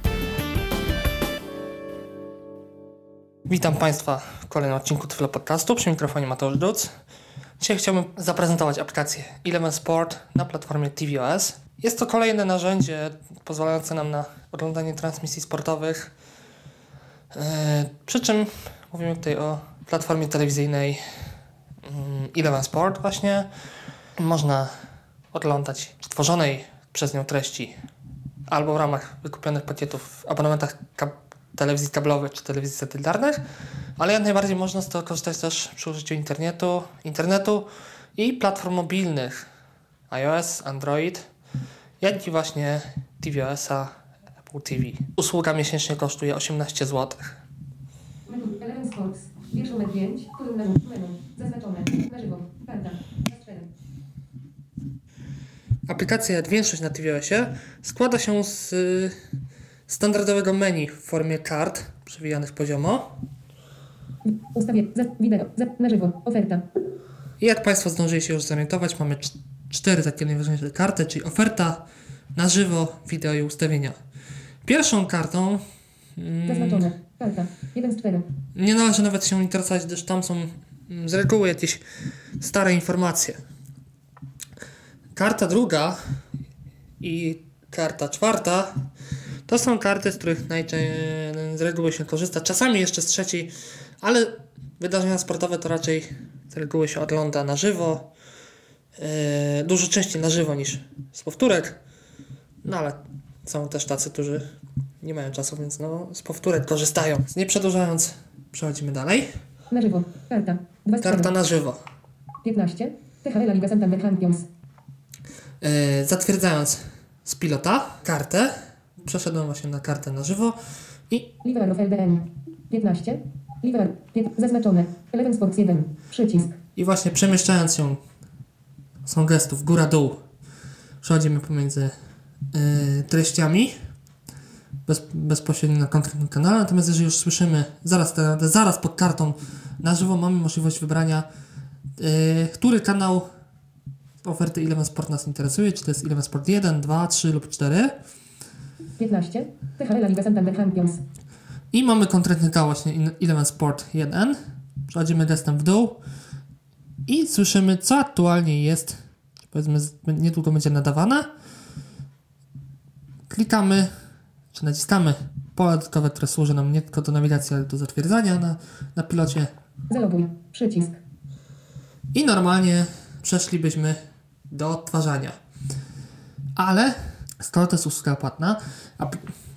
Witam Państwa w kolejnym odcinku Tyflo Podcastu. Przy mikrofonie Mateusz Duc. Dzisiaj chciałbym zaprezentować aplikację Eleven Sport na platformie T V O S. Jest to kolejne narzędzie pozwalające nam na oglądanie transmisji sportowych. Yy, przy czym mówimy tutaj o platformie telewizyjnej yy, Eleven Sport właśnie. Można oglądać tworzonej przez nią treści albo w ramach wykupionych pakietów w abonamentach kap- telewizji kablowych czy telewizji satelitarnych, ale jak najbardziej można z tego korzystać też przy użyciu internetu, internetu i platform mobilnych iOS, Android, jak i właśnie T V O S-a, Apple T V. Usługa miesięcznie kosztuje osiemnaście złotych. Menu Eleven Sports. Pierwszy numer pięć, który menu, menu, zaznaczone, na żywo, karta, cztery. Aplikacja większość na T V O S-ie składa się z y, standardowego menu w formie kart przewijanych poziomo. Ustawię, za, wideo, za, na żywo, oferta. I jak Państwo zdążyli się już zorientować, mamy cz- cztery takie najważniejsze karty, czyli oferta, na żywo wideo i ustawienia. Pierwszą kartą Zaznaczone. Karta. jeden z czterech. nie należy nawet się interesować, gdyż tam są mm, z reguły jakieś stare informacje. Karta druga i karta czwarta to są karty, z których najczęściej z reguły się korzysta. Czasami jeszcze z trzeciej, ale wydarzenia sportowe to raczej z reguły się ogląda na żywo. Yy, dużo częściej na żywo niż z powtórek. No ale są też tacy, którzy nie mają czasu, więc no z powtórek korzystają. Nie przedłużając, przechodzimy dalej. Na żywo. Karta. dwa z Karta czterech. na żywo. piętnaście. T H L Liga Santander Champions. Yy, zatwierdzając z pilota kartę, przeszedłem właśnie na kartę na żywo i Liver of L D N. piętnaście. Liver. pięć. Zaznaczone. Eleven Sports jeden. Przycisk. I właśnie przemieszczając się są gestów góra-dół, przechodzimy pomiędzy yy, treściami bez, bezpośrednio na konkretnym kanale. Natomiast jeżeli już słyszymy zaraz, te, zaraz pod kartą na żywo, mamy możliwość wybrania yy, który kanał z oferty Eleven Sport nas interesuje, czy to jest Eleven Sport jeden, dwa, trzy lub cztery. piętnaście. T H L Liga Santander Champions. I mamy konkretny kanał właśnie Eleven Sport jeden. Przechodzimy gestem w dół i słyszymy, co aktualnie jest, powiedzmy, niedługo będzie nadawane. Klikamy, czy naciskamy pole dodatkowe, które służy nam nie tylko do nawigacji, ale do zatwierdzania na, na pilocie. Zaloguj. Przycisk. I normalnie przeszlibyśmy do odtwarzania. Ale skoro to jest usługa płatna, a